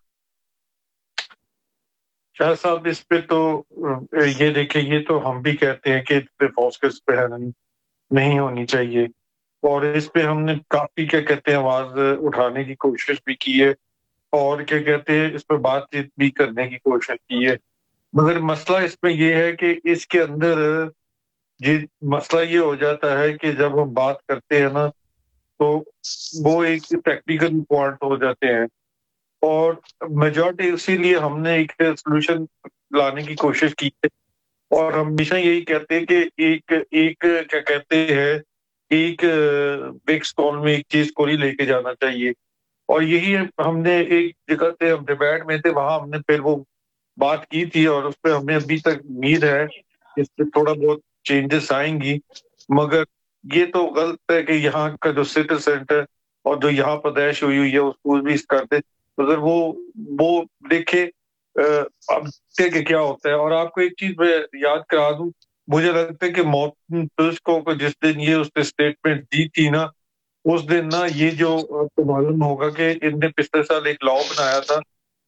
شاہ صاحب اس پہ تو یہ دیکھیں, یہ تو ہم بھی کہتے ہیں کہ اس پہ فورس کیلز پہ ہینڈلنگ نہیں ہونی چاہیے, اور اس پہ ہم نے کافی کیا کہتے ہیں آواز اٹھانے کی کوشش بھی کی ہے اور کیا کہتے ہیں اس پہ بات چیت بھی کرنے کی کوشش کی ہے. مگر مسئلہ اس میں یہ ہے کہ اس کے اندر جی مسئلہ یہ ہو جاتا ہے کہ جب ہم بات کرتے ہیں نا تو وہ ایک ٹیکنیکل پوائنٹ ہو جاتے ہیں, اور میجورٹی اسی لیے ہم نے ایک سولوشن لانے کی کوشش کی ہے, اور ہم ہمیشہ یہی کہتے ہیں کہ ایک ایک کیا کہتے ہیں ایک بگ اسٹون میں ایک چیز کو ہی لے کے جانا چاہیے. اور یہی ہم نے ایک جگہ تھے, ہم ڈیبیٹ میں تھے, وہاں ہم نے پھر وہ بات کی تھی اور اس پہ ہمیں ابھی تک امید ہے اس پہ تھوڑا بہت چینجز آئیں گی. مگر یہ تو غلط ہے کہ یہاں کا جو سٹی سینٹر اور جو یہاں پیدائش ہوئی ہوئی ہے اس کو بھی اس کرتے, مگر وہ وہ دیکھے اب کہ کیا ہوتا ہے. اور آپ کو ایک چیز میں یاد کرا دوں, مجھے لگتا ہے کہ مارٹن ٹسکو کو جس دن یہ اس نے اسٹیٹمنٹ دی تھی نا, اس دن نا یہ جو آپ کو معلوم ہوگا کہ ان نے پچھلے سال ایک لاء بنایا تھا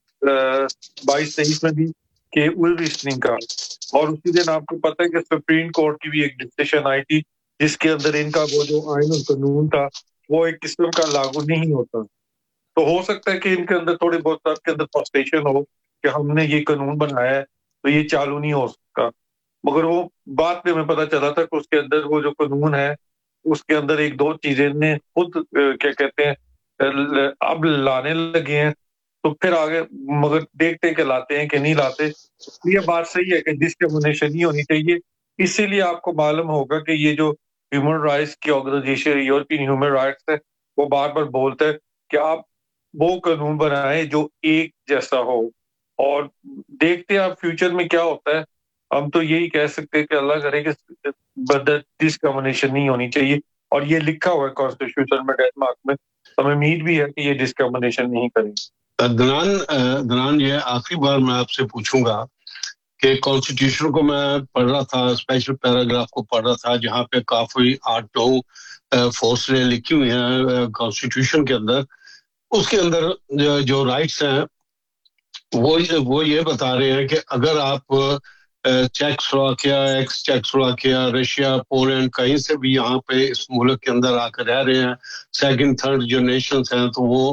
بائیس تیئیس میں بھی کہ ول ریسننگ کا, اور اسی دن آپ کو پتہ ہے کہ سپریم کورٹ کی بھی ایک ڈسکشن آئی تھی جس کے اندر ان کا وہ جو آئین اور قانون تھا وہ ایک قسم کا لاگو نہیں ہوتا. تو ہو سکتا ہے کہ ان کے اندر تھوڑی بہت آپ کے اندر فرسٹریشن ہو کہ ہم نے یہ قانون بنایا ہے تو یہ چالو نہیں ہو سکتا, مگر وہ بات میں ہمیں پتہ چلا تھا کہ اس کے اندر وہ جو قانون ہے اس کے اندر ایک دو چیزیں نے خود کیا کہتے ہیں اب لانے لگے ہیں, تو پھر آگے مگر دیکھتے ہیں کہ لاتے ہیں کہ نہیں لاتے. یہ بات صحیح ہے کہ ڈسکریمنیشن نہیں ہونی چاہیے. اسی لیے آپ کو معلوم ہوگا کہ یہ جو ہیومن رائٹس کی آرگنائزیشن یورپین ہیومن رائٹس ہے وہ بار بار بولتا ہے کہ آپ وہ قانون بنائیں جو ایک جیسا ہو, اور دیکھتے ہیں آپ فیوچر میں کیا ہوتا ہے. ہم تو یہی کہہ سکتے ہیں کہ اللہ کرے کہ ڈسکریمنیشن نہیں ہونی چاہیے, اور یہ لکھا ہوا ہے کانسٹیٹیوشن میں ڈنمارک میں, ہمیں امید بھی ہے کہ یہ ڈسکریمنیشن نہیں کریں گے. دنان دنان یہ آخری بار میں آپ سے پوچھوں گا کہ کانسٹیٹیوشن کو میں پڑھ رہا تھا, اسپیشل پیراگراف کو پڑھ رہا تھا جہاں پہ کافی آٹھ نو فورسیں لکھی ہوئی ہیں کانسٹیٹیوشن کے اندر. اس کے اندر جو رائٹس ہیں وہ وہ یہ بتا رہے ہیں کہ اگر آپ check سلوواکیا, x check سلوواکیا, Russia, Poland کہیں سے بھی یہاں پہ اس ملک کے اندر آ کر رہ رہے ہیں, سیکنڈ تھرڈ جو نیشنز ہیں, تو وہ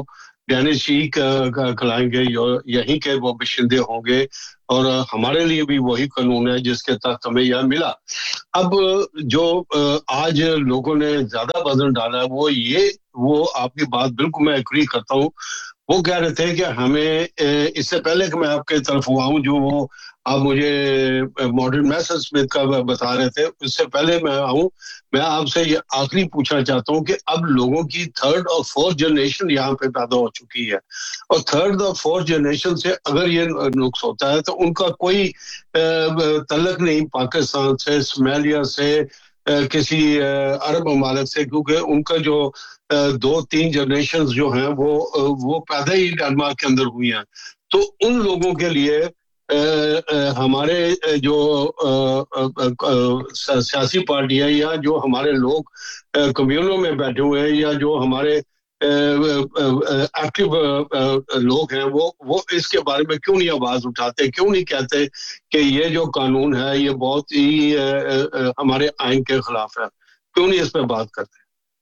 ڈینس شی کھلائیں گے, یہیں کے وہ باشندے ہوں گے, اور ہمارے لیے بھی وہی قانون ہے جس کے تحت ہمیں یہ ملا. اب جو آج لوگوں نے زیادہ وزن ڈالا ہے وہ یہ, وہ آپ کی بات بالکل میں ایگری کرتا ہوں. وہ کہہ رہے تھے کہ ہمیں اس سے پہلے کہ میں آپ کے طرف ہوا ہوں, جو وہ آپ مجھے ماڈرن میسر اسمتھ کا بتا رہے تھے, اس سے پہلے میں آؤں, میں آپ سے یہ آخری پوچھنا چاہتا ہوں کہ اب لوگوں کی تھرڈ اور فورتھ جنریشن یہاں پہ پیدا ہو چکی ہے, اور تھرڈ اور فورتھ جنریشن سے اگر یہ نقص ہوتا ہے تو ان کا کوئی تعلق نہیں پاکستان سے, صومالیہ سے, کسی عرب ممالک سے, کیونکہ ان کا جو دو تین جنریشنز جو ہیں وہ وہ پیدا ہی ڈنمارک کے اندر ہوئی ہیں. تو ان لوگوں کے لیے ہمارے جو سیاسی پارٹیاں یا جو ہمارے لوگ کمیونوں میں بیٹھے ہوئے ہیں یا جو ہمارے ایکٹیو لوگ ہیں, وہ وہ اس کے بارے میں کیوں نہیں آواز اٹھاتے, کیوں نہیں کہتے کہ یہ جو قانون ہے یہ بہت ہی ہمارے آئین کے خلاف ہے, کیوں نہیں اس پہ بات کرتے؟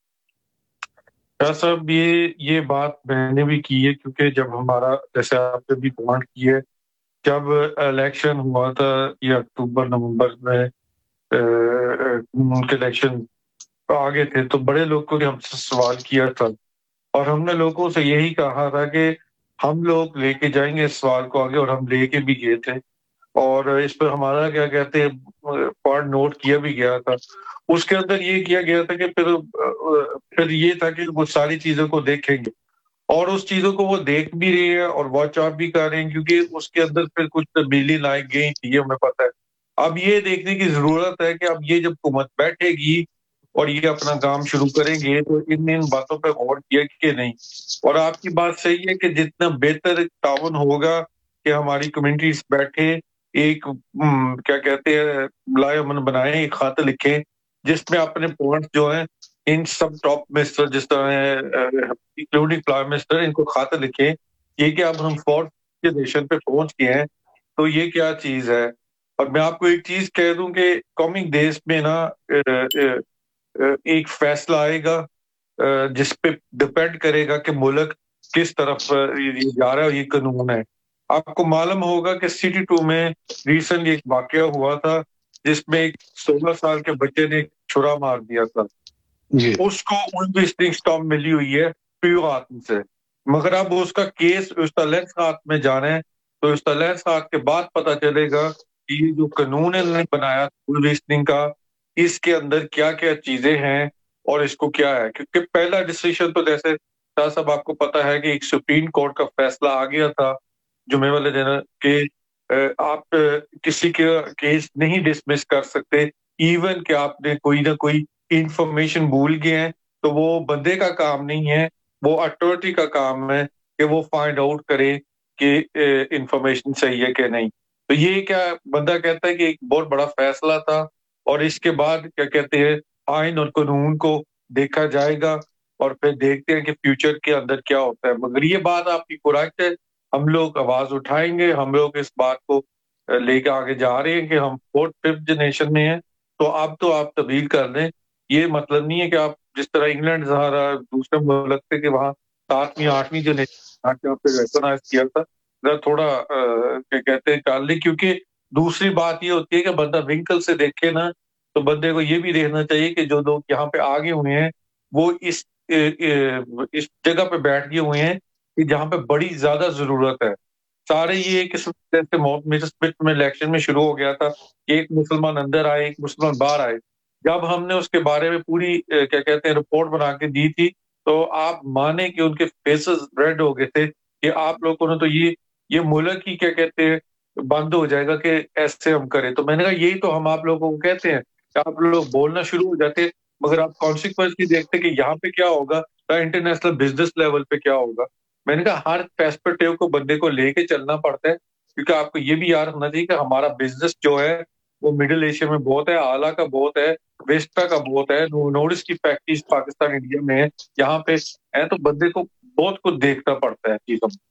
صاحب یہ یہ بات میں نے بھی کی ہے, کیونکہ جب ہمارا, جیسے آپ نے بھی پوائنٹ کی ہے, جب الیکشن ہوا تھا یہ اکتوبر نومبر میں ان کے الیکشن آگے تھے, تو بڑے لوگوں نے ہم سے سوال کیا تھا, اور ہم نے لوگوں سے یہی کہا تھا کہ ہم لوگ لے کے جائیں گے اس سوال کو آگے, اور ہم لے کے بھی گئے تھے, اور اس پر ہمارا کیا کہتے ہیں پوائنٹ نوٹ کیا بھی گیا تھا. اس کے اندر یہ کیا گیا تھا کہ پھر پھر یہ تھا کہ وہ ساری چیزوں کو دیکھیں گے, اور اس چیزوں کو وہ دیکھ بھی رہے ہیں اور واچ آؤٹ بھی کر رہے ہیں, کیونکہ اس کے اندر پھر کچھ تبدیلی لائی گئی تھی, یہ ہمیں پتہ ہے. اب یہ دیکھنے کی ضرورت ہے کہ اب یہ جب حکومت بیٹھے گی اور یہ اپنا کام شروع کریں گے تو ان ان باتوں پہ غور کیا کہ نہیں. اور آپ کی بات صحیح ہے کہ جتنا بہتر تعاون ہوگا کہ ہماری کمیونٹیز بیٹھے ایک کیا کہتے ہیں لائے امن بنائیں, ایک خط لکھیں جس میں اپنے پوائنٹ جو ہیں ان سب ٹاپ منسٹر جس طرح انکلوڈنگ پرائم منسٹر, ان کو خط لکھیں یہ کہ اب ہم فورتھ جنریشن پہ پہنچ گئے ہیں تو یہ کیا چیز ہے. اور میں آپ کو ایک چیز کہہ دوں کہ کمنگ ڈیز میں نا ایک فیصلہ آئے گا جس پہ ڈپینڈ کرے گا کہ ملک کس طرف جا رہا ہے. یہ قانون ہے, آپ کو معلوم ہوگا کہ سٹی ٹو میں ریسنٹلی ایک واقعہ ہوا تھا جس میں ایک سولہ سال کے بچے نے چھرا مار دیا تھا جی. اس کو انویسٹنگ اسٹام ملی ہوئی ہے پیو آتم سے, مگر اب اس کا کیس استالینس ہاتھ میں جانا ہے, تو استالینس ہاتھ کے بعد پتہ چلے گا کہ یہ جو قانون انہوں نے بنایا انویسٹنگ کا اس کے اندر کیا کیا چیزیں ہیں اور اس کو کیا ہے. کیونکہ پہلا ڈیسیشن تو جیسے شاہ صاحب آپ کو پتا ہے کہ ایک سپریم کورٹ کا فیصلہ آ گیا تھا جمعے والے دن کہ آپ کسی کے کیس نہیں ڈسمس کر سکتے ایون کہ آپ نے کوئی نہ کوئی انفارمیشن بھول گئے ہیں, تو وہ بندے کا کام نہیں ہے, وہ اتھارٹی کا کام ہے کہ وہ فائنڈ آؤٹ کرے کہ انفارمیشن صحیح ہے کہ نہیں. تو یہ کیا بندہ کہتا ہے کہ ایک بہت بڑا فیصلہ تھا, اور اس کے بعد کیا کہتے ہیں آئین اور قانون کو دیکھا جائے گا اور پھر دیکھتے ہیں کہ فیوچر کے اندر کیا ہوتا ہے. مگر یہ بات آپ کی کریکٹ ہے, ہم لوگ آواز اٹھائیں گے, ہم لوگ اس بات کو لے کے آگے جا رہے ہیں کہ ہم فورتھ ففتھ جنریشن میں ہیں, تو اب تو آپ تبدیل کر دیں. یہ مطلب نہیں ہے کہ آپ جس طرح انگلینڈ سہارا دوسرے ملک تھے کہ وہاں ساتویں آٹھویں جنریشن ریکگنائز کیا تھا, تھوڑا کیا کہتے ہیں کر لیں. کیونکہ دوسری بات یہ ہوتی ہے کہ بندہ ونکل سے دیکھے نا, تو بندے کو یہ بھی دیکھنا چاہیے کہ جو لوگ یہاں پہ آگے ہوئے ہیں وہ اس اس جگہ پہ بیٹھ گئے ہوئے ہیں کہ جہاں پہ بڑی زیادہ ضرورت ہے. سارے یہ ایک قسم سے میں الیکشن میں شروع ہو گیا تھا کہ ایک مسلمان اندر آئے ایک مسلمان باہر آئے. جب ہم نے اس کے بارے میں پوری کیا کہتے ہیں رپورٹ بنا کے دی تھی تو آپ مانے کہ ان کے فیسز ریڈ ہو گئے تھے کہ آپ لوگوں نے تو یہ یہ ملک ہی کیا کہتے ہیں بند ہو جائے گا کہ ایسے ہم کریں. تو میں نے کہا یہی تو ہم آپ لوگوں کو کہتے ہیں کہ آپ لوگ بولنا شروع ہو جاتے, مگر آپ کانسیکوینس دیکھتے کہ یہاں پہ کیا ہوگا, انٹرنیشنل بزنس لیول پہ کیا ہوگا. میں نے کہا ہر پرسپیکٹیو کو بندے کو لے کے چلنا پڑتا ہے, کیونکہ آپ کو یہ بھی یاد رکھنا چاہیے کہ ہمارا بزنس جو ہے وہ مڈل ایشیا میں بہت ہے, اعلیٰ کا بہت ہے, ویسٹا کا بہت ہے, نوٹس کی فیکٹریز پاکستان انڈیا میں ہے, یہاں پہ ہے, تو بندے کو بہت کچھ دیکھنا پڑتا ہے چیزوں میں.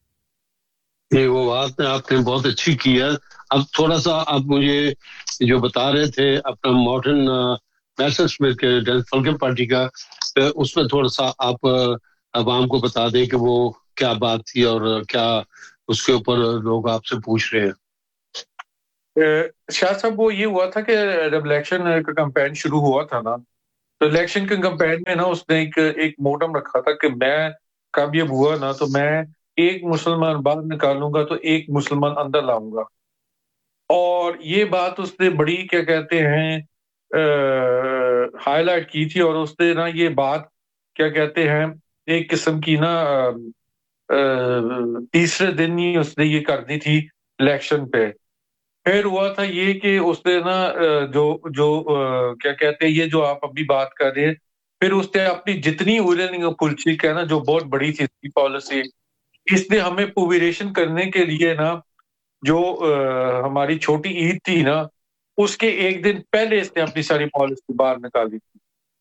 یہ وہ بات آپ نے بہت اچھی کی ہے. اب تھوڑا سا آپ مجھے جو بتا رہے تھے اپنا ماڈرن میسج میں ڈیموکریٹک پارٹی کا, اس میں تھوڑا سا آپ عوام کو بتا دیں کہ وہ کیا بات تھی اور کیا اس کے اوپر لوگ آپ سے پوچھ رہے ہیں؟ شاہ صاحب وہ یہ ہوا تھا کہ جب الیکشن کا کمپین شروع ہوا تھا نا تو الیکشن کے کمپین میں نا اس نے ایک ایک موڈم رکھا تھا کہ میں کامیاب ہوا نا تو میں ایک مسلمان باہر نکالوں گا تو ایک مسلمان اندر لاؤں گا. اور یہ بات اس نے بڑی کیا کہتے ہیں ہائی لائٹ کی تھی اور اس نے نا یہ بات کیا کہتے ہیں ایک قسم کی نا تیسرے دن ہی اس نے یہ کر دی تھی الیکشن پہ. پھر ہوا تھا یہ کہ اس نے نا جو جو کیا کہتے ہیں یہ جو آپ ابھی بات کر رہے ہیں پھر اس نے اپنی جتنی اولنگ پلچی کا نا جو بہت بڑی تھی اس کی پالیسی اس نے ہمیں پوویریشن کرنے کے لیے نا جو ہماری چھوٹی عید تھی نا اس کے ایک دن پہلے اس نے اپنی ساری پالیسی باہر نکالی تھی.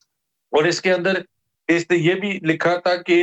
اور اس کے اندر اس نے یہ بھی لکھا تھا کہ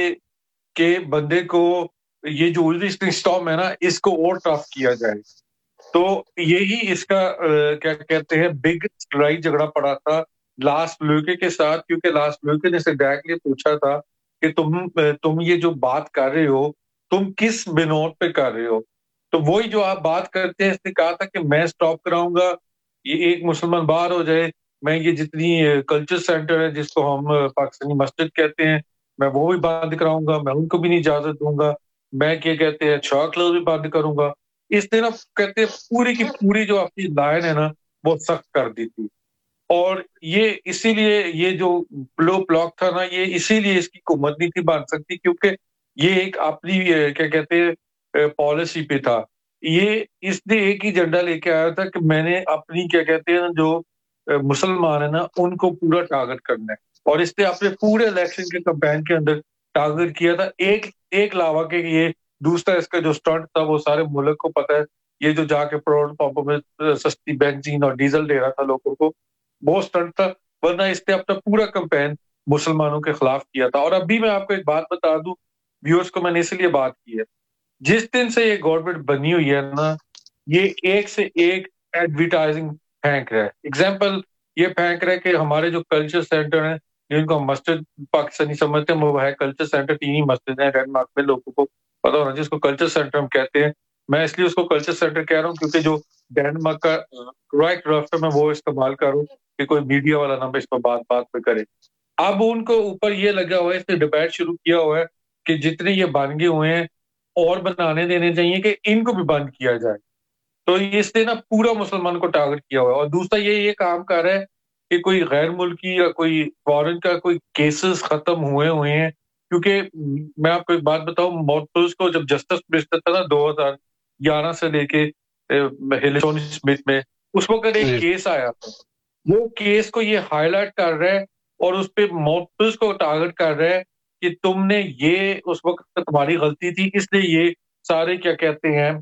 کہ بندے کو یہ جو اسٹارم ہے نا اس کو اور ٹف کیا جائے. تو یہی اس کا کیا کہتے ہیں بگ لڑائی جھگڑا پڑا تھا لاسٹ لوکے کے ساتھ, کیونکہ لاسٹ لوکے نے سے ڈائریکٹلی پوچھا تھا کہ تم تم یہ جو بات کر رہے ہو تم کس بنیاد پہ کر رہے ہو. تو وہی جو آپ بات کرتے ہیں اس نے کہا تھا کہ میں سٹاپ کراؤں گا یہ ایک مسلمان باہر ہو جائے, میں یہ جتنی کلچر سینٹر ہے جس کو ہم پاکستانی مسجد کہتے ہیں میں وہ بھی بند کراؤں گا, میں ان کو بھی نہیں اجازت دوں گا, میں کیا کہتے ہیں چھا کلب بھی بند کروں گا. اس نے نا کہتے ہیں پوری کی پوری جو اپنی لائن ہے نا وہ سخت کر دی تھی. اور یہ اسی لیے یہ جو بلو بلاک تھا نا یہ اسی لیے اس کی حکومت نہیں تھی بن سکتی کیونکہ یہ ایک اپنی کیا کہتے ہیں پالیسی پہ تھا. یہ اس نے ایک ہی جھنڈا لے کے آیا تھا کہ میں نے اپنی کیا کہتے ہیں جو مسلمان ہیں نا ان کو پورا ٹارگٹ کرنا ہے. اور اس نے اپنے پورے الیکشن کے کمپین کے اندر ٹارگٹ کیا تھا. ایک ایک علاوہ کہ یہ دوسرا اس کا جو سٹنٹ تھا وہ سارے ملک کو پتا ہے, یہ جو جا کے پیٹرول پمپوں میں سستی بنزین اور ڈیزل دے رہا تھا لوگوں کو, وہ سٹنٹ تھا. ورنہ اس نے اپنا پورا کمپین مسلمانوں کے خلاف کیا تھا. اور ابھی میں آپ کو ایک بات بتا دوں ویورز کو, میں نے اس لیے بات کی ہے جس دن سے یہ گورنمنٹ بنی ہوئی ہے نا یہ ایک سے ایک ایڈورٹائزنگ پھینک رہا ہے. ایگزامپل یہ پھینک رہا ہے کہ ہمارے جو کلچر سینٹر ہیں جن کو ہم مسجد پاکستانی سمجھتے ہیں وہ ہے کلچر سینٹر, تین ہی مسجد ہیں ڈینمارک میں, لوگوں کو پتا ہونا جس کو کلچر سینٹر ہم کہتے ہیں. میں اس لیے اس کو کلچر سینٹر کہہ رہا ہوں کیونکہ جو ڈینمارک کا رائٹ رفٹ میں وہ استعمال کروں کہ کوئی میڈیا والا نہ اس پر بات بات پہ کرے. اب ان کو اوپر یہ لگا ہوا ہے, اس نے ڈبیٹ شروع کیا ہوا ہے کہ جتنے یہ بن گئے ہوئے ہیں اور بنانے دینے چاہیے کہ ان کو بھی بند کیا جائے. تو اس نے نا پورا مسلمان کو ٹارگٹ کیا ہوا ہے. اور دوسرا یہ یہ کام کر رہا ہے کہ کوئی غیر ملکی یا کوئی فورن کا کوئی کیسز ختم ہوئے ہوئے ہیں. کیونکہ میں آپ کو ایک بات بتاؤں, موٹوز کو جب جسٹس منسٹر تھا نا دو ہزار گیارہ سے لے کے ہیلسٹون اسمتھ میں, اس وقت ایک کیس آیا تھا. وہ کیس کو یہ ہائی لائٹ کر رہا ہے اور اس پہ موٹوز کو ٹارگٹ کر رہا ہے کہ تم نے یہ اس وقت تمہاری غلطی تھی اس لیے یہ سارے کیا کہتے ہیں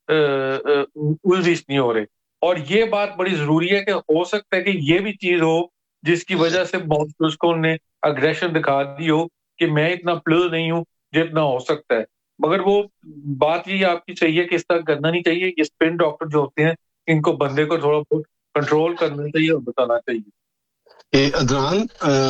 الزیش نہیں ہو رہے. اور یہ بات بڑی ضروری ہے کہ ہو سکتا ہے کہ یہ بھی چیز ہو جس کی وجہ سے موٹوز کو نے اگریشن دکھا دی ہو کہ میں اتنا پلز نہیں ہوں جتنا ہو سکتا ہے. مگر وہ بات یہ آپ کی چاہیے کہ اس طرح کرنا نہیں چاہیے. یہ اسپن ڈاکٹر جو ہوتے ہیں ان کو بندے کو تھوڑا بہت کنٹرول کرنا چاہیے اور بتانا چاہیے. ادنان,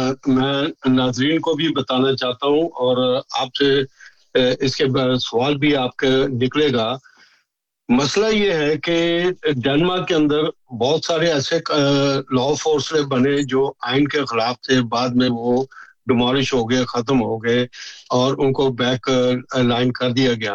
میں ناظرین کو بھی بتانا چاہتا ہوں اور آپ سے اس کے سوال بھی آپ کے نکلے گا. مسئلہ یہ ہے کہ ڈنمارک کے اندر بہت سارے ایسے لا فورس بنے جو آئین کے خلاف تھے, بعد میں وہ ڈیمولش ہو گئے, ختم ہو گئے اور ان کو بیک لائن کر دیا گیا.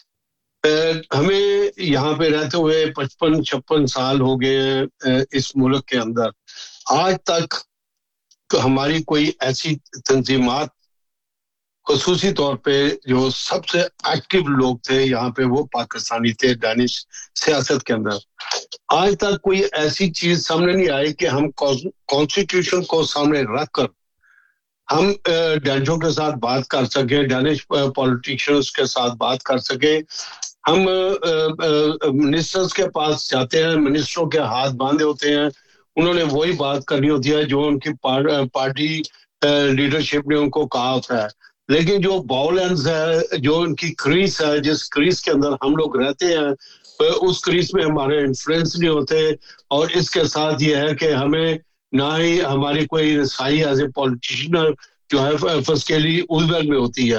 ہمیں یہاں پہ رہتے ہوئے پچپن چھپن سال ہو گئے اس ملک کے اندر. آج تک ہماری کوئی ایسی تنظیمات خصوصی طور پہ جو سب سے ایکٹیو لوگ تھے یہاں پہ وہ پاکستانی تھے دانش سیاست کے اندر. آج تک کوئی ایسی چیز سامنے نہیں آئی کہ ہم کانسٹیٹیوشن کو سامنے رکھ کر ہم ڈینشوں کے ساتھ بات کر سکیں, ڈینش پولیٹیشینز کے ساتھ بات کر سکیں. ہم منسٹرز کے پاس جاتے ہیں, منسٹروں کے ہاتھ باندھے ہوتے ہیں, انہوں نے وہی بات کرنی ہوتی ہے جو ان کی پارٹی لیڈرشپ نے ان کو کہا ہوتا ہے. لیکن جو باؤلینس ہے, جو ان کی کریس ہے, جس کریس کے اندر ہم لوگ رہتے ہیں اس کریس میں ہمارے انفلوئنس نہیں ہوتے. اور اس کے ساتھ یہ ہے کہ ہمیں نہ ہی ہماری کوئی رسائی ایز اے پولیٹیشین جو ہے فسکیلی ازبل میں ہوتی ہے.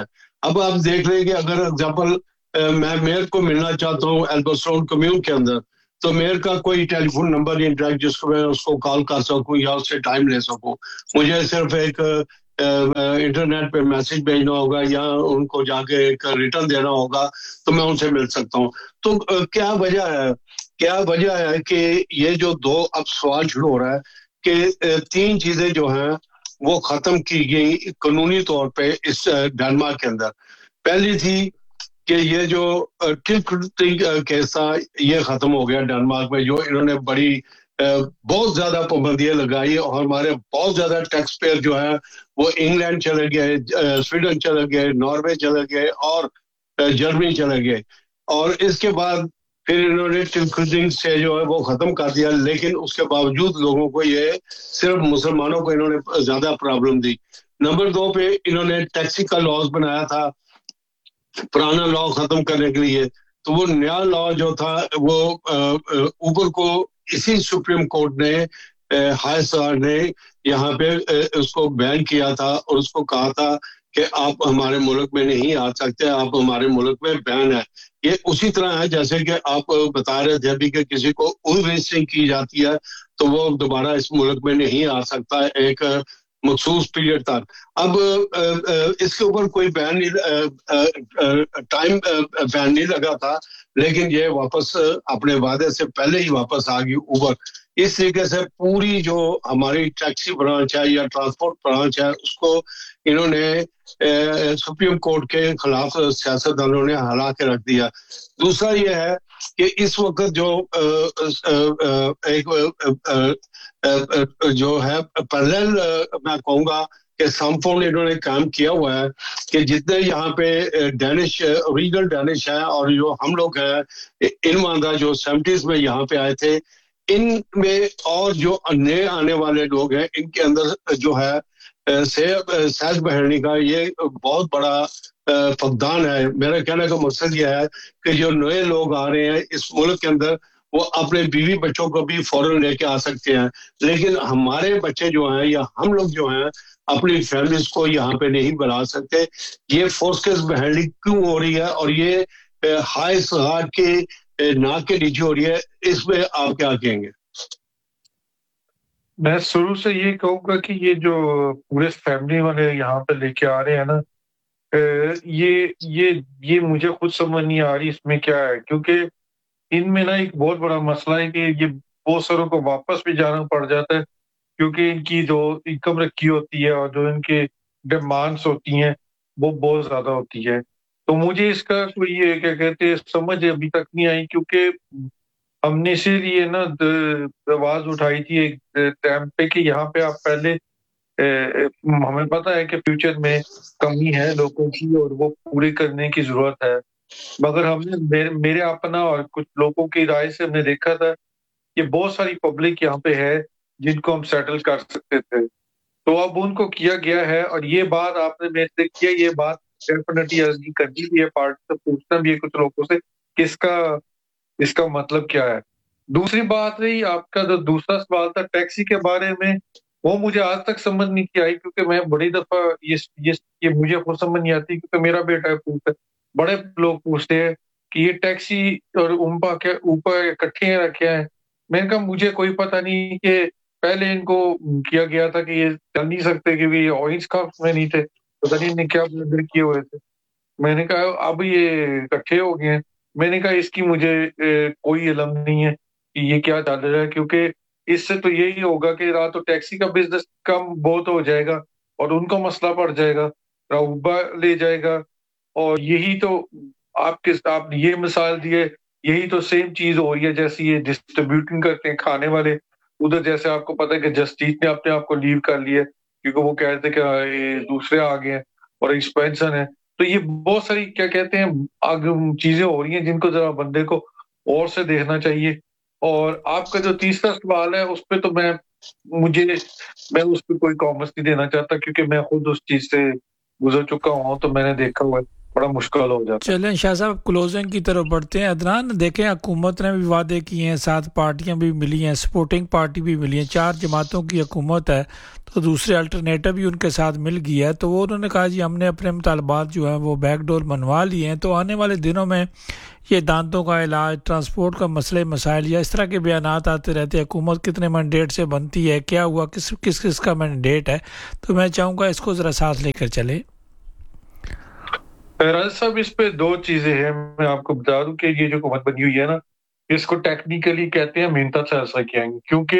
اب آپ دیکھ لیں کہ اگر اگزامپل میں میئر کو ملنا چاہتا ہوں ایلبسٹون کمیون کے اندر, تو میئر کا کوئی ٹیلی فون نمبر نہیں ڈائریکٹ جس کو میں اس کو کال کر سکوں یا اس سے ٹائم لے سکوں. مجھے صرف ایک انٹرنیٹ پہ میسج بھیجنا ہوگا یا ان کو جا کے ایک ریٹرن دینا ہوگا تو میں ان سے مل سکتا ہوں. تو کیا وجہ ہے کیا وجہ ہے کہ یہ جو دو اب سوال شروع ہو رہا ہے کہ تین چیزیں جو ہیں وہ ختم کی گئی قانونی طور پہ اس ڈنمارک کے اندر. پہلی تھی کہ یہ جو ٹلک کیس تھا یہ ختم ہو گیا ڈنمارک میں, جو انہوں نے بڑی بہت زیادہ پابندیاں لگائی اور ہمارے بہت زیادہ ٹیکس پیئر جو ہے وہ انگلینڈ چلے گئے, سویڈن چلے گئے, ناروے چلے گئے اور جرمنی چلے گئے. اور اس کے بعد پھر انہوں نے ٹلک سے جو ہے وہ ختم کر دیا, لیکن اس کے باوجود لوگوں کو یہ صرف مسلمانوں کو انہوں نے زیادہ پرابلم دی. نمبر دو پہ انہوں نے ٹیکسی کا لاز بنایا تھا پرانا لا ختم کرنے کے لیے, تو وہ نیا لا جو تھا وہ اوبر کو اسی سپریم کورٹ نے ہائی سار نے یہاں پہ اس کو بین کیا تھا اور اس کو کہا تھا کہ آپ ہمارے ملک میں نہیں آ سکتے, آپ ہمارے ملک میں بین ہے. یہ اسی طرح ہے جیسے کہ آپ بتا رہے تھے ابھی کہ کسی کو رجسٹرنگ کی جاتی ہے تو وہ دوبارہ اس ملک میں نہیں آ سکتا ایک مخصوص پیریڈ تک. اب اس کے اوپر کوئی بین ٹائم بین نہیں لگا تھا, لیکن یہ واپس اپنے وعدے سے پہلے ہی واپس آ گئی اوبر. اس طریقے سے پوری جو ہماری ٹیکسی برانچ ہے یا ٹرانسپورٹ برانچ ہے اس کو انہوں نے سپریم کورٹ کے خلاف سیاستدانوں نے ہلا کے رکھ دیا. دوسرا یہ ہے کہ اس وقت جو ایک جو ہے پیرلل میں کہوں گا کہ سم فون انہوں نے کام کیا ہوا ہے کہ جتنے یہاں پہ ڈینش اوریجنل ڈینش ہیں اور جو ہم لوگ ہیں ان ماندہ جو سیونٹیز میں یہاں پہ آئے تھے, ان میں اور جو نئے آنے والے لوگ ہیں ان کے اندر جو ہے سیز بہرنی کا یہ بہت بڑا فقدان ہے. میرا کہنے کا مقصد یہ ہے کہ جو نئے لوگ آ رہے ہیں اس ملک کے اندر وہ اپنے بیوی بچوں کو بھی فوراً لے کے آ سکتے ہیں, لیکن ہمارے بچے جو ہیں یا ہم لوگ جو ہیں اپنی فیملیز کو یہاں پہ نہیں بنا سکتے. یہ فورسز بہرنی کیوں ہو رہی ہے اور یہ ہائی سہار کے ناک کے نیچے ہو رہی ہے, اس میں آپ کیا کہیں گے؟ میں شروع سے یہ کہوں گا کہ یہ جو پورے فیملی والے یہاں پہ لے کے آ رہے ہیں نا, یہ یہ یہ مجھے خود سمجھ نہیں آ رہی اس میں کیا ہے, کیونکہ ان میں نا ایک بہت بڑا مسئلہ ہے کہ یہ بہت ساروں کو واپس بھی جانا پڑ جاتا ہے کیونکہ ان کی جو انکم رکھی ہوتی ہے اور جو ان کے ڈیمانڈس ہوتی ہیں وہ بہت زیادہ ہوتی ہے. تو مجھے اس کا کوئی یہ کیا کہتے ہیں سمجھ ابھی تک نہیں آئی, کیونکہ ہم نے اسی لیے نا آواز اٹھائی تھی ایک ٹائم پہ کہ یہاں پہ آپ پہلے ہمیں پتہ ہے کہ فیوچر میں کمی ہے لوگوں کی اور وہ پوری کرنے کی ضرورت ہے, مگر ہم نے میرے اپنا اور کچھ لوگوں کی رائے سے ہم نے دیکھا تھا کہ بہت ساری پبلک یہاں پہ ہے جن کو ہم سیٹل کر سکتے تھے, تو اب ان کو کیا گیا ہے. اور یہ بات آپ نے میرے سے کیا, یہ بات ڈیفینیٹلی ارضی کرنی بھی ہے, پارٹ سے پوچھنا بھی ہے کچھ لوگوں سے کہ اس کا اس کا مطلب کیا ہے. دوسری بات رہی آپ کا جو دوسرا سوال تھا ٹیکسی کے بارے میں, وہ مجھے آج تک سمجھ نہیں کی آئی, کیونکہ میں بڑی دفعہ یہ یہ مجھے خود سمجھ نہیں آتی, کیونکہ میرا بیٹا پوچھتا ہے, بڑے لوگ پوچھتے ہیں کہ یہ ٹیکسی اور امپا کے اوپر اکٹھے رکھے ہیں. میں نے کہا مجھے کوئی پتہ نہیں کہ پہلے ان کو کیا گیا تھا کہ یہ چل نہیں سکتے کہ آئنس کا میں نہیں تھے, پتہ نہیں نے کیا بلڈر کیے ہوئے تھے. میں نے کہا اب یہ اکٹھے ہو گئے ہیں. میں نے کہا اس کی مجھے کوئی علم نہیں ہے کہ یہ کیا چل رہا ہے, کیونکہ اس سے تو یہی ہوگا کہ رات تو ٹیکسی کا بزنس کم بہت ہو جائے گا اور ان کو مسئلہ پڑ جائے گا, راؤبا لے جائے گا. اور یہی تو آپ کے آپ یہ مثال دیے, یہی تو سیم چیز ہو رہی ہے جیسے یہ ڈسٹریبیوٹنگ کرتے ہیں کھانے والے ادھر. جیسے آپ کو پتہ ہے کہ جسٹیس نے اپنے آپ کو لیو کر لیا کیونکہ وہ کہہ رہے تھے کہ دوسرے آ گئے ہیں اور ایکسپینشن ہے. تو یہ بہت ساری کیا کہتے ہیں آگ چیزیں ہو رہی ہیں جن کو ذرا بندے کو اور سے دیکھنا چاہیے. اور آپ کا جو تیسرا سوال ہے اس پہ تو میں مجھے میں اس پہ کوئی کامنٹس نہیں دینا چاہتا, کیونکہ میں خود اس چیز سے گزر چکا ہوں تو میں نے دیکھا ہوا ہے. बड़ा मुश्किल हो जाता है। चलें शाह साहब क्लोजिंग की तरफ बढ़ते हैं। अदनान देखें, हुकूमत ने भी वादे किए हैं, सात पार्टियां भी मिली हैं, सपोर्टिंग पार्टी भी मिली हैं, चार जमातों की हुकूमत है, तो दूसरे अल्टरनेटिव भी उनके साथ मिल गया है। तो वो उन्होंने कहा जी हमने अपने मुतालबात जो हैं वो बैकडोर मनवा लिए हैं, तो आने वाले दिनों में ये दांतों का इलाज, ट्रांसपोर्ट का मसले मसाइल या इस तरह के बयान आते रहते हैं, हुकूमत कितने मैंडेट से बनती है, क्या हुआ, किस किस किस का मैंडेट है, तो मैं चाहूँगा इसको ज़रा साथ लेकर चले। राज साहब, इस पे दो चीजें हैं। मैं आपको बता दूं कि ये जो हुकूमत बनी हुई है ना, इसको टेक्निकली कहते हैं मिन्ता सैसा कियांग, क्योंकि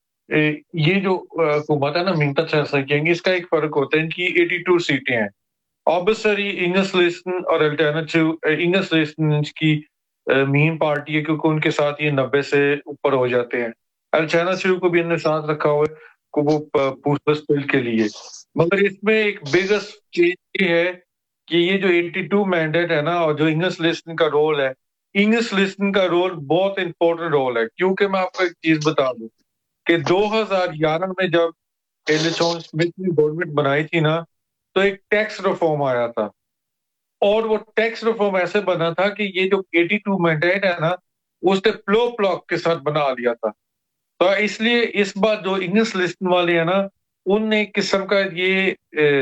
ये जो हुकूमत है ना मिन्ता सैसा कियांग, इसका एक फर्क होता है, इनकी बयासी सीटें हैं। ऑब्वियसली इंग्लिश लिस्टन और अल्टरनेटिव इंग्लिश लिस्टन की मेन पार्टी है, क्योंकि उनके साथ ये नब्बे से ऊपर हो जाते हैं। अल्टरनेटिव को भी इन्होंने साथ रखा हुआ है को वो पूछताछ बिल के लिए। मगर इसमें एक बिगेस्ट चीज ये है कि ये जो बयासी मैंडेट है ना, और जो इंग्लिश लिस्टन का रोल है, इंग्लिश लिस्टन का रोल बहुत इंपॉर्टेंट रोल है। क्योंकि मैं आपको एक चीज बता दूं कि दो हज़ार ग्यारह में जब एलिसन स्मिथ ने गवर्नमेंट बनाई थी ना, तो एक टैक्स रिफॉर्म आया था, और वो टैक्स रिफॉर्म ऐसे बना था कि ये जो बयासी मैंडेट है ना, उसने फ्लो ब्लॉक के साथ बना लिया था। तो इसलिए इस बार जो इंग्लिश लिस्टन वाले हैं ना, उनने एक किस्म का ये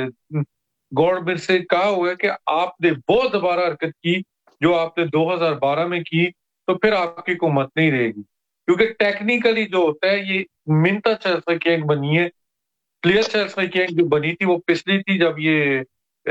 गवर्नमेंट से कहा हुआ है कि आपने वो दोबारा हरकत की जो आपने दो हज़ार बारह में की, तो फिर आपकी हुकूमत नहीं रहेगी। क्योंकि टेक्निकली जो होता है, ये मिन्ता सैसा कियांग बनी है, क्लियर सैसा कियांग जो बनी थी वो पिछली थी, जब ये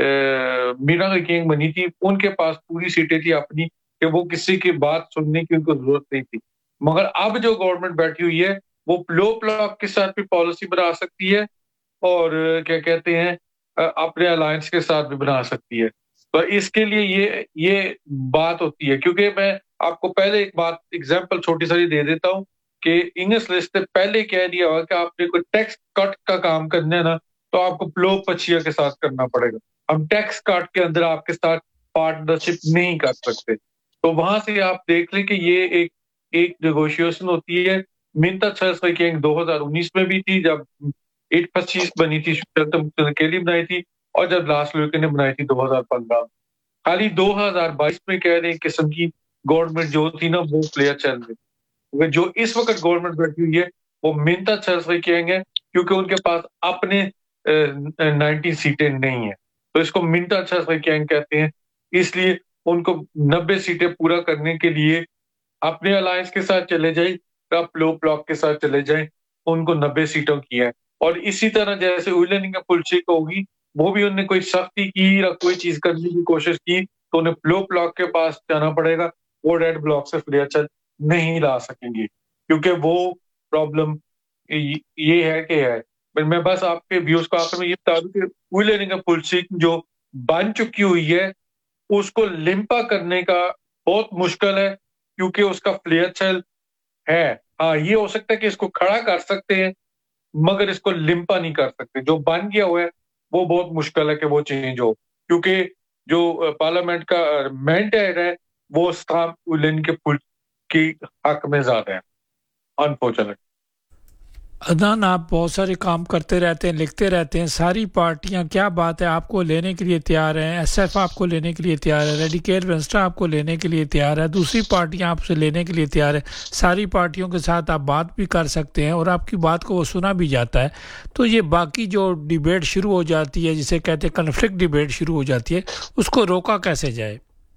मीरा कियांग बनी थी, उनके पास पूरी सीटें थी अपनी, कि वो किसी की बात सुनने की उनको जरूरत नहीं थी। मगर अब जो गवर्नमेंट बैठी हुई है, वो लो ब्लॉक के साथ भी पॉलिसी बना सकती है, और क्या कहते हैं अपने अलायंस के साथ भी बना सकती है। तो इसके लिए ये ये बात होती है। क्योंकि मैं आपको पहले एक बात एग्जांपल छोटी सी दे देता हूँ कि इंग्लिश लिस्ट ने पहले कह दिया हुआ कि आपने कोई टैक्स कट का काम करना है ना, तो आपको प्लो पछिया के साथ करना पड़ेगा। हम टैक्स कट के अंदर आपके साथ पार्टनरशिप नहीं कर सकते। तो वहां से आप देख लें कि ये एक एक नेगोशिएशन होती है। मिन्ता सैसा कियांग दो हज़ार उन्नीस में भी थी, जब एट पच्चीस बनी थी, केली बनाई थी, और जब लास्ट लुके ने बनाई थी दो हज़ार पंद्रह। खाली दो हज़ार बाईस में कह रहे हैं किस्म की गवर्नमेंट जो थी ना, वो प्लेयर चल रही। जो इस वक्त गवर्नमेंट बैठी हुई है वो मिन्ता सैसा कियांग है, क्योंकि उनके पास अपने नाइनटीन सीटें नहीं है, तो इसको मिन्ता सैसा कियांग कहते हैं। इसलिए उनको नब्बे सीटें पूरा करने के लिए अपने अलायंस के साथ चले जाए, आप लो ब्लॉक के साथ चले जाए, उनको नब्बे सीटों की है। और इसी तरह जैसे उइलनिंग पुलसिक होगी, वो भी उन्होंने कोई सख्ती की या कोई चीज करने की कोशिश की, तो उन्हें ब्लू ब्लॉक के पास जाना पड़ेगा, वो रेड ब्लॉक से फ्री अच्छा नहीं ला सकेंगे, क्योंकि वो प्रॉब्लम ये है कि है। मैं बस आपके व्यूज को आखिर में ये बता दूं कि उइलनिंग पुलसिक जो बन चुकी हुई है, उसको लिम्पा करने का बहुत मुश्किल है, क्योंकि उसका फ्लेयर सेल है। हाँ, ये हो सकता है कि इसको खड़ा कर सकते हैं, मगर इसको लिम्पा नहीं कर सकते। जो बन गया हुआ है वो बहुत मुश्किल है कि वो चेंज हो, क्योंकि जो पार्लियामेंट का मैंडेट है वो स्टाम उलन के पुल की हक में ज्यादा है, अनफॉर्चुनेट। अदनान, आप बहुत सारे काम करते रहते हैं, लिखते रहते हैं, सारी पार्टियां क्या बात है आपको लेने के लिए तैयार हैं, एसएफ आपको लेने के लिए तैयार है, रेडिकल वेंस्ट्रा आपको लेने के लिए तैयार है, दूसरी पार्टियां आपसे लेने के लिए तैयार है, सारी पार्टियों के साथ आप बात भी कर सकते हैं और आपकी बात को वो सुना भी जाता है। तो ये बाकी जो डिबेट शुरू हो जाती है, जिसे कहते हैं कन्फ्लिक्ट डिबेट शुरू हो जाती है, उसको रोका कैसे जाए?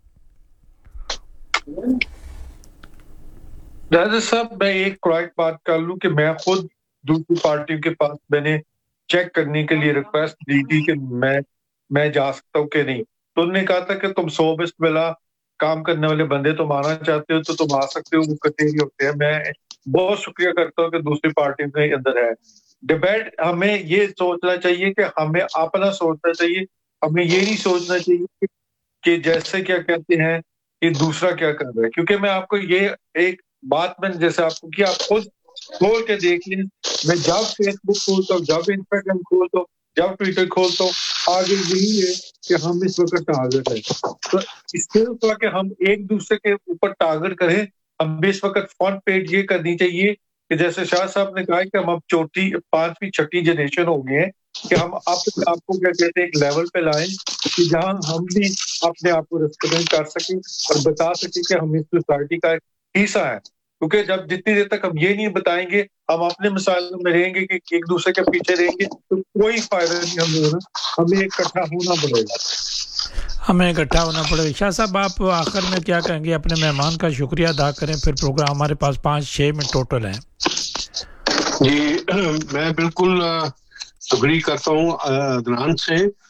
राजा साहब, मैं एक करेक्ट बात कर लूं कि मैं खुद दूसरी पार्टियों के पास मैंने चेक करने के लिए रिक्वेस्ट दी थी कि मैं मैं जा सकता हूँ कि नहीं, तो उन्होंने कहा था कि तुम सौ बिस्मिल्लाह काम करने वाले बंदे तुम आना चाहते हो तो तुम आ सकते हो, वो कचेरी होते हैं। मैं बहुत शुक्रिया करता हूँ कि दूसरी पार्टियों के अंदर है डिबेट। हमें ये सोचना चाहिए कि हमें अपना सोचना चाहिए, हमें ये नहीं सोचना चाहिए कि जैसे क्या कहते हैं कि दूसरा क्या कर रहा है। क्योंकि मैं आपको ये एक बात मैंने जैसे आपको कि आप खुद खोल के देख लें, मैं जब फेसबुक खोलता हूँ, जब इंस्टाग्राम खोलता हूँ, जब ट्विटर खोलता हूँ, आगे यही है कि हम इस वक्त टारगेट है। तो इसके ऊपर कि हम एक दूसरे के ऊपर टारगेट करें, हम इस वक्त फ्रंट पेज ये करनी चाहिए कि जैसे शाह साहब ने कहा कि हम अब चौथी पांचवी छठी जनरेशन हो गए हैं, کہ ہم اپنے آپ کو کیا کہتے ہیں ایک لیول پہ لائیں کہ جہاں ہم بھی اپنے آپ کو ریپرزینٹ کر سکیں اور بتا سکیں کہ ہم اس سوسائٹی کا حصہ ہے. کیونکہ جب جتنی دیر تک ہم یہ نہیں بتائیں گے, ہم اپنے مسائلوں میں رہیں گے کہ ایک دوسرے کے پیچھے رہیں گے, تو کوئی فائدہ نہیں ہمیں ہونا. ہمیں اکٹھا ہونا پڑے گا, ہمیں اکٹھا ہونا پڑے گا. شاہ صاحب آپ آخر میں کیا کہیں گے؟ اپنے مہمان کا شکریہ ادا کریں, پھر پروگرام ہمارے پاس پانچ چھ منٹ ٹوٹل ہیں. جی میں بالکل اگری کرتا ہوں عدنان سے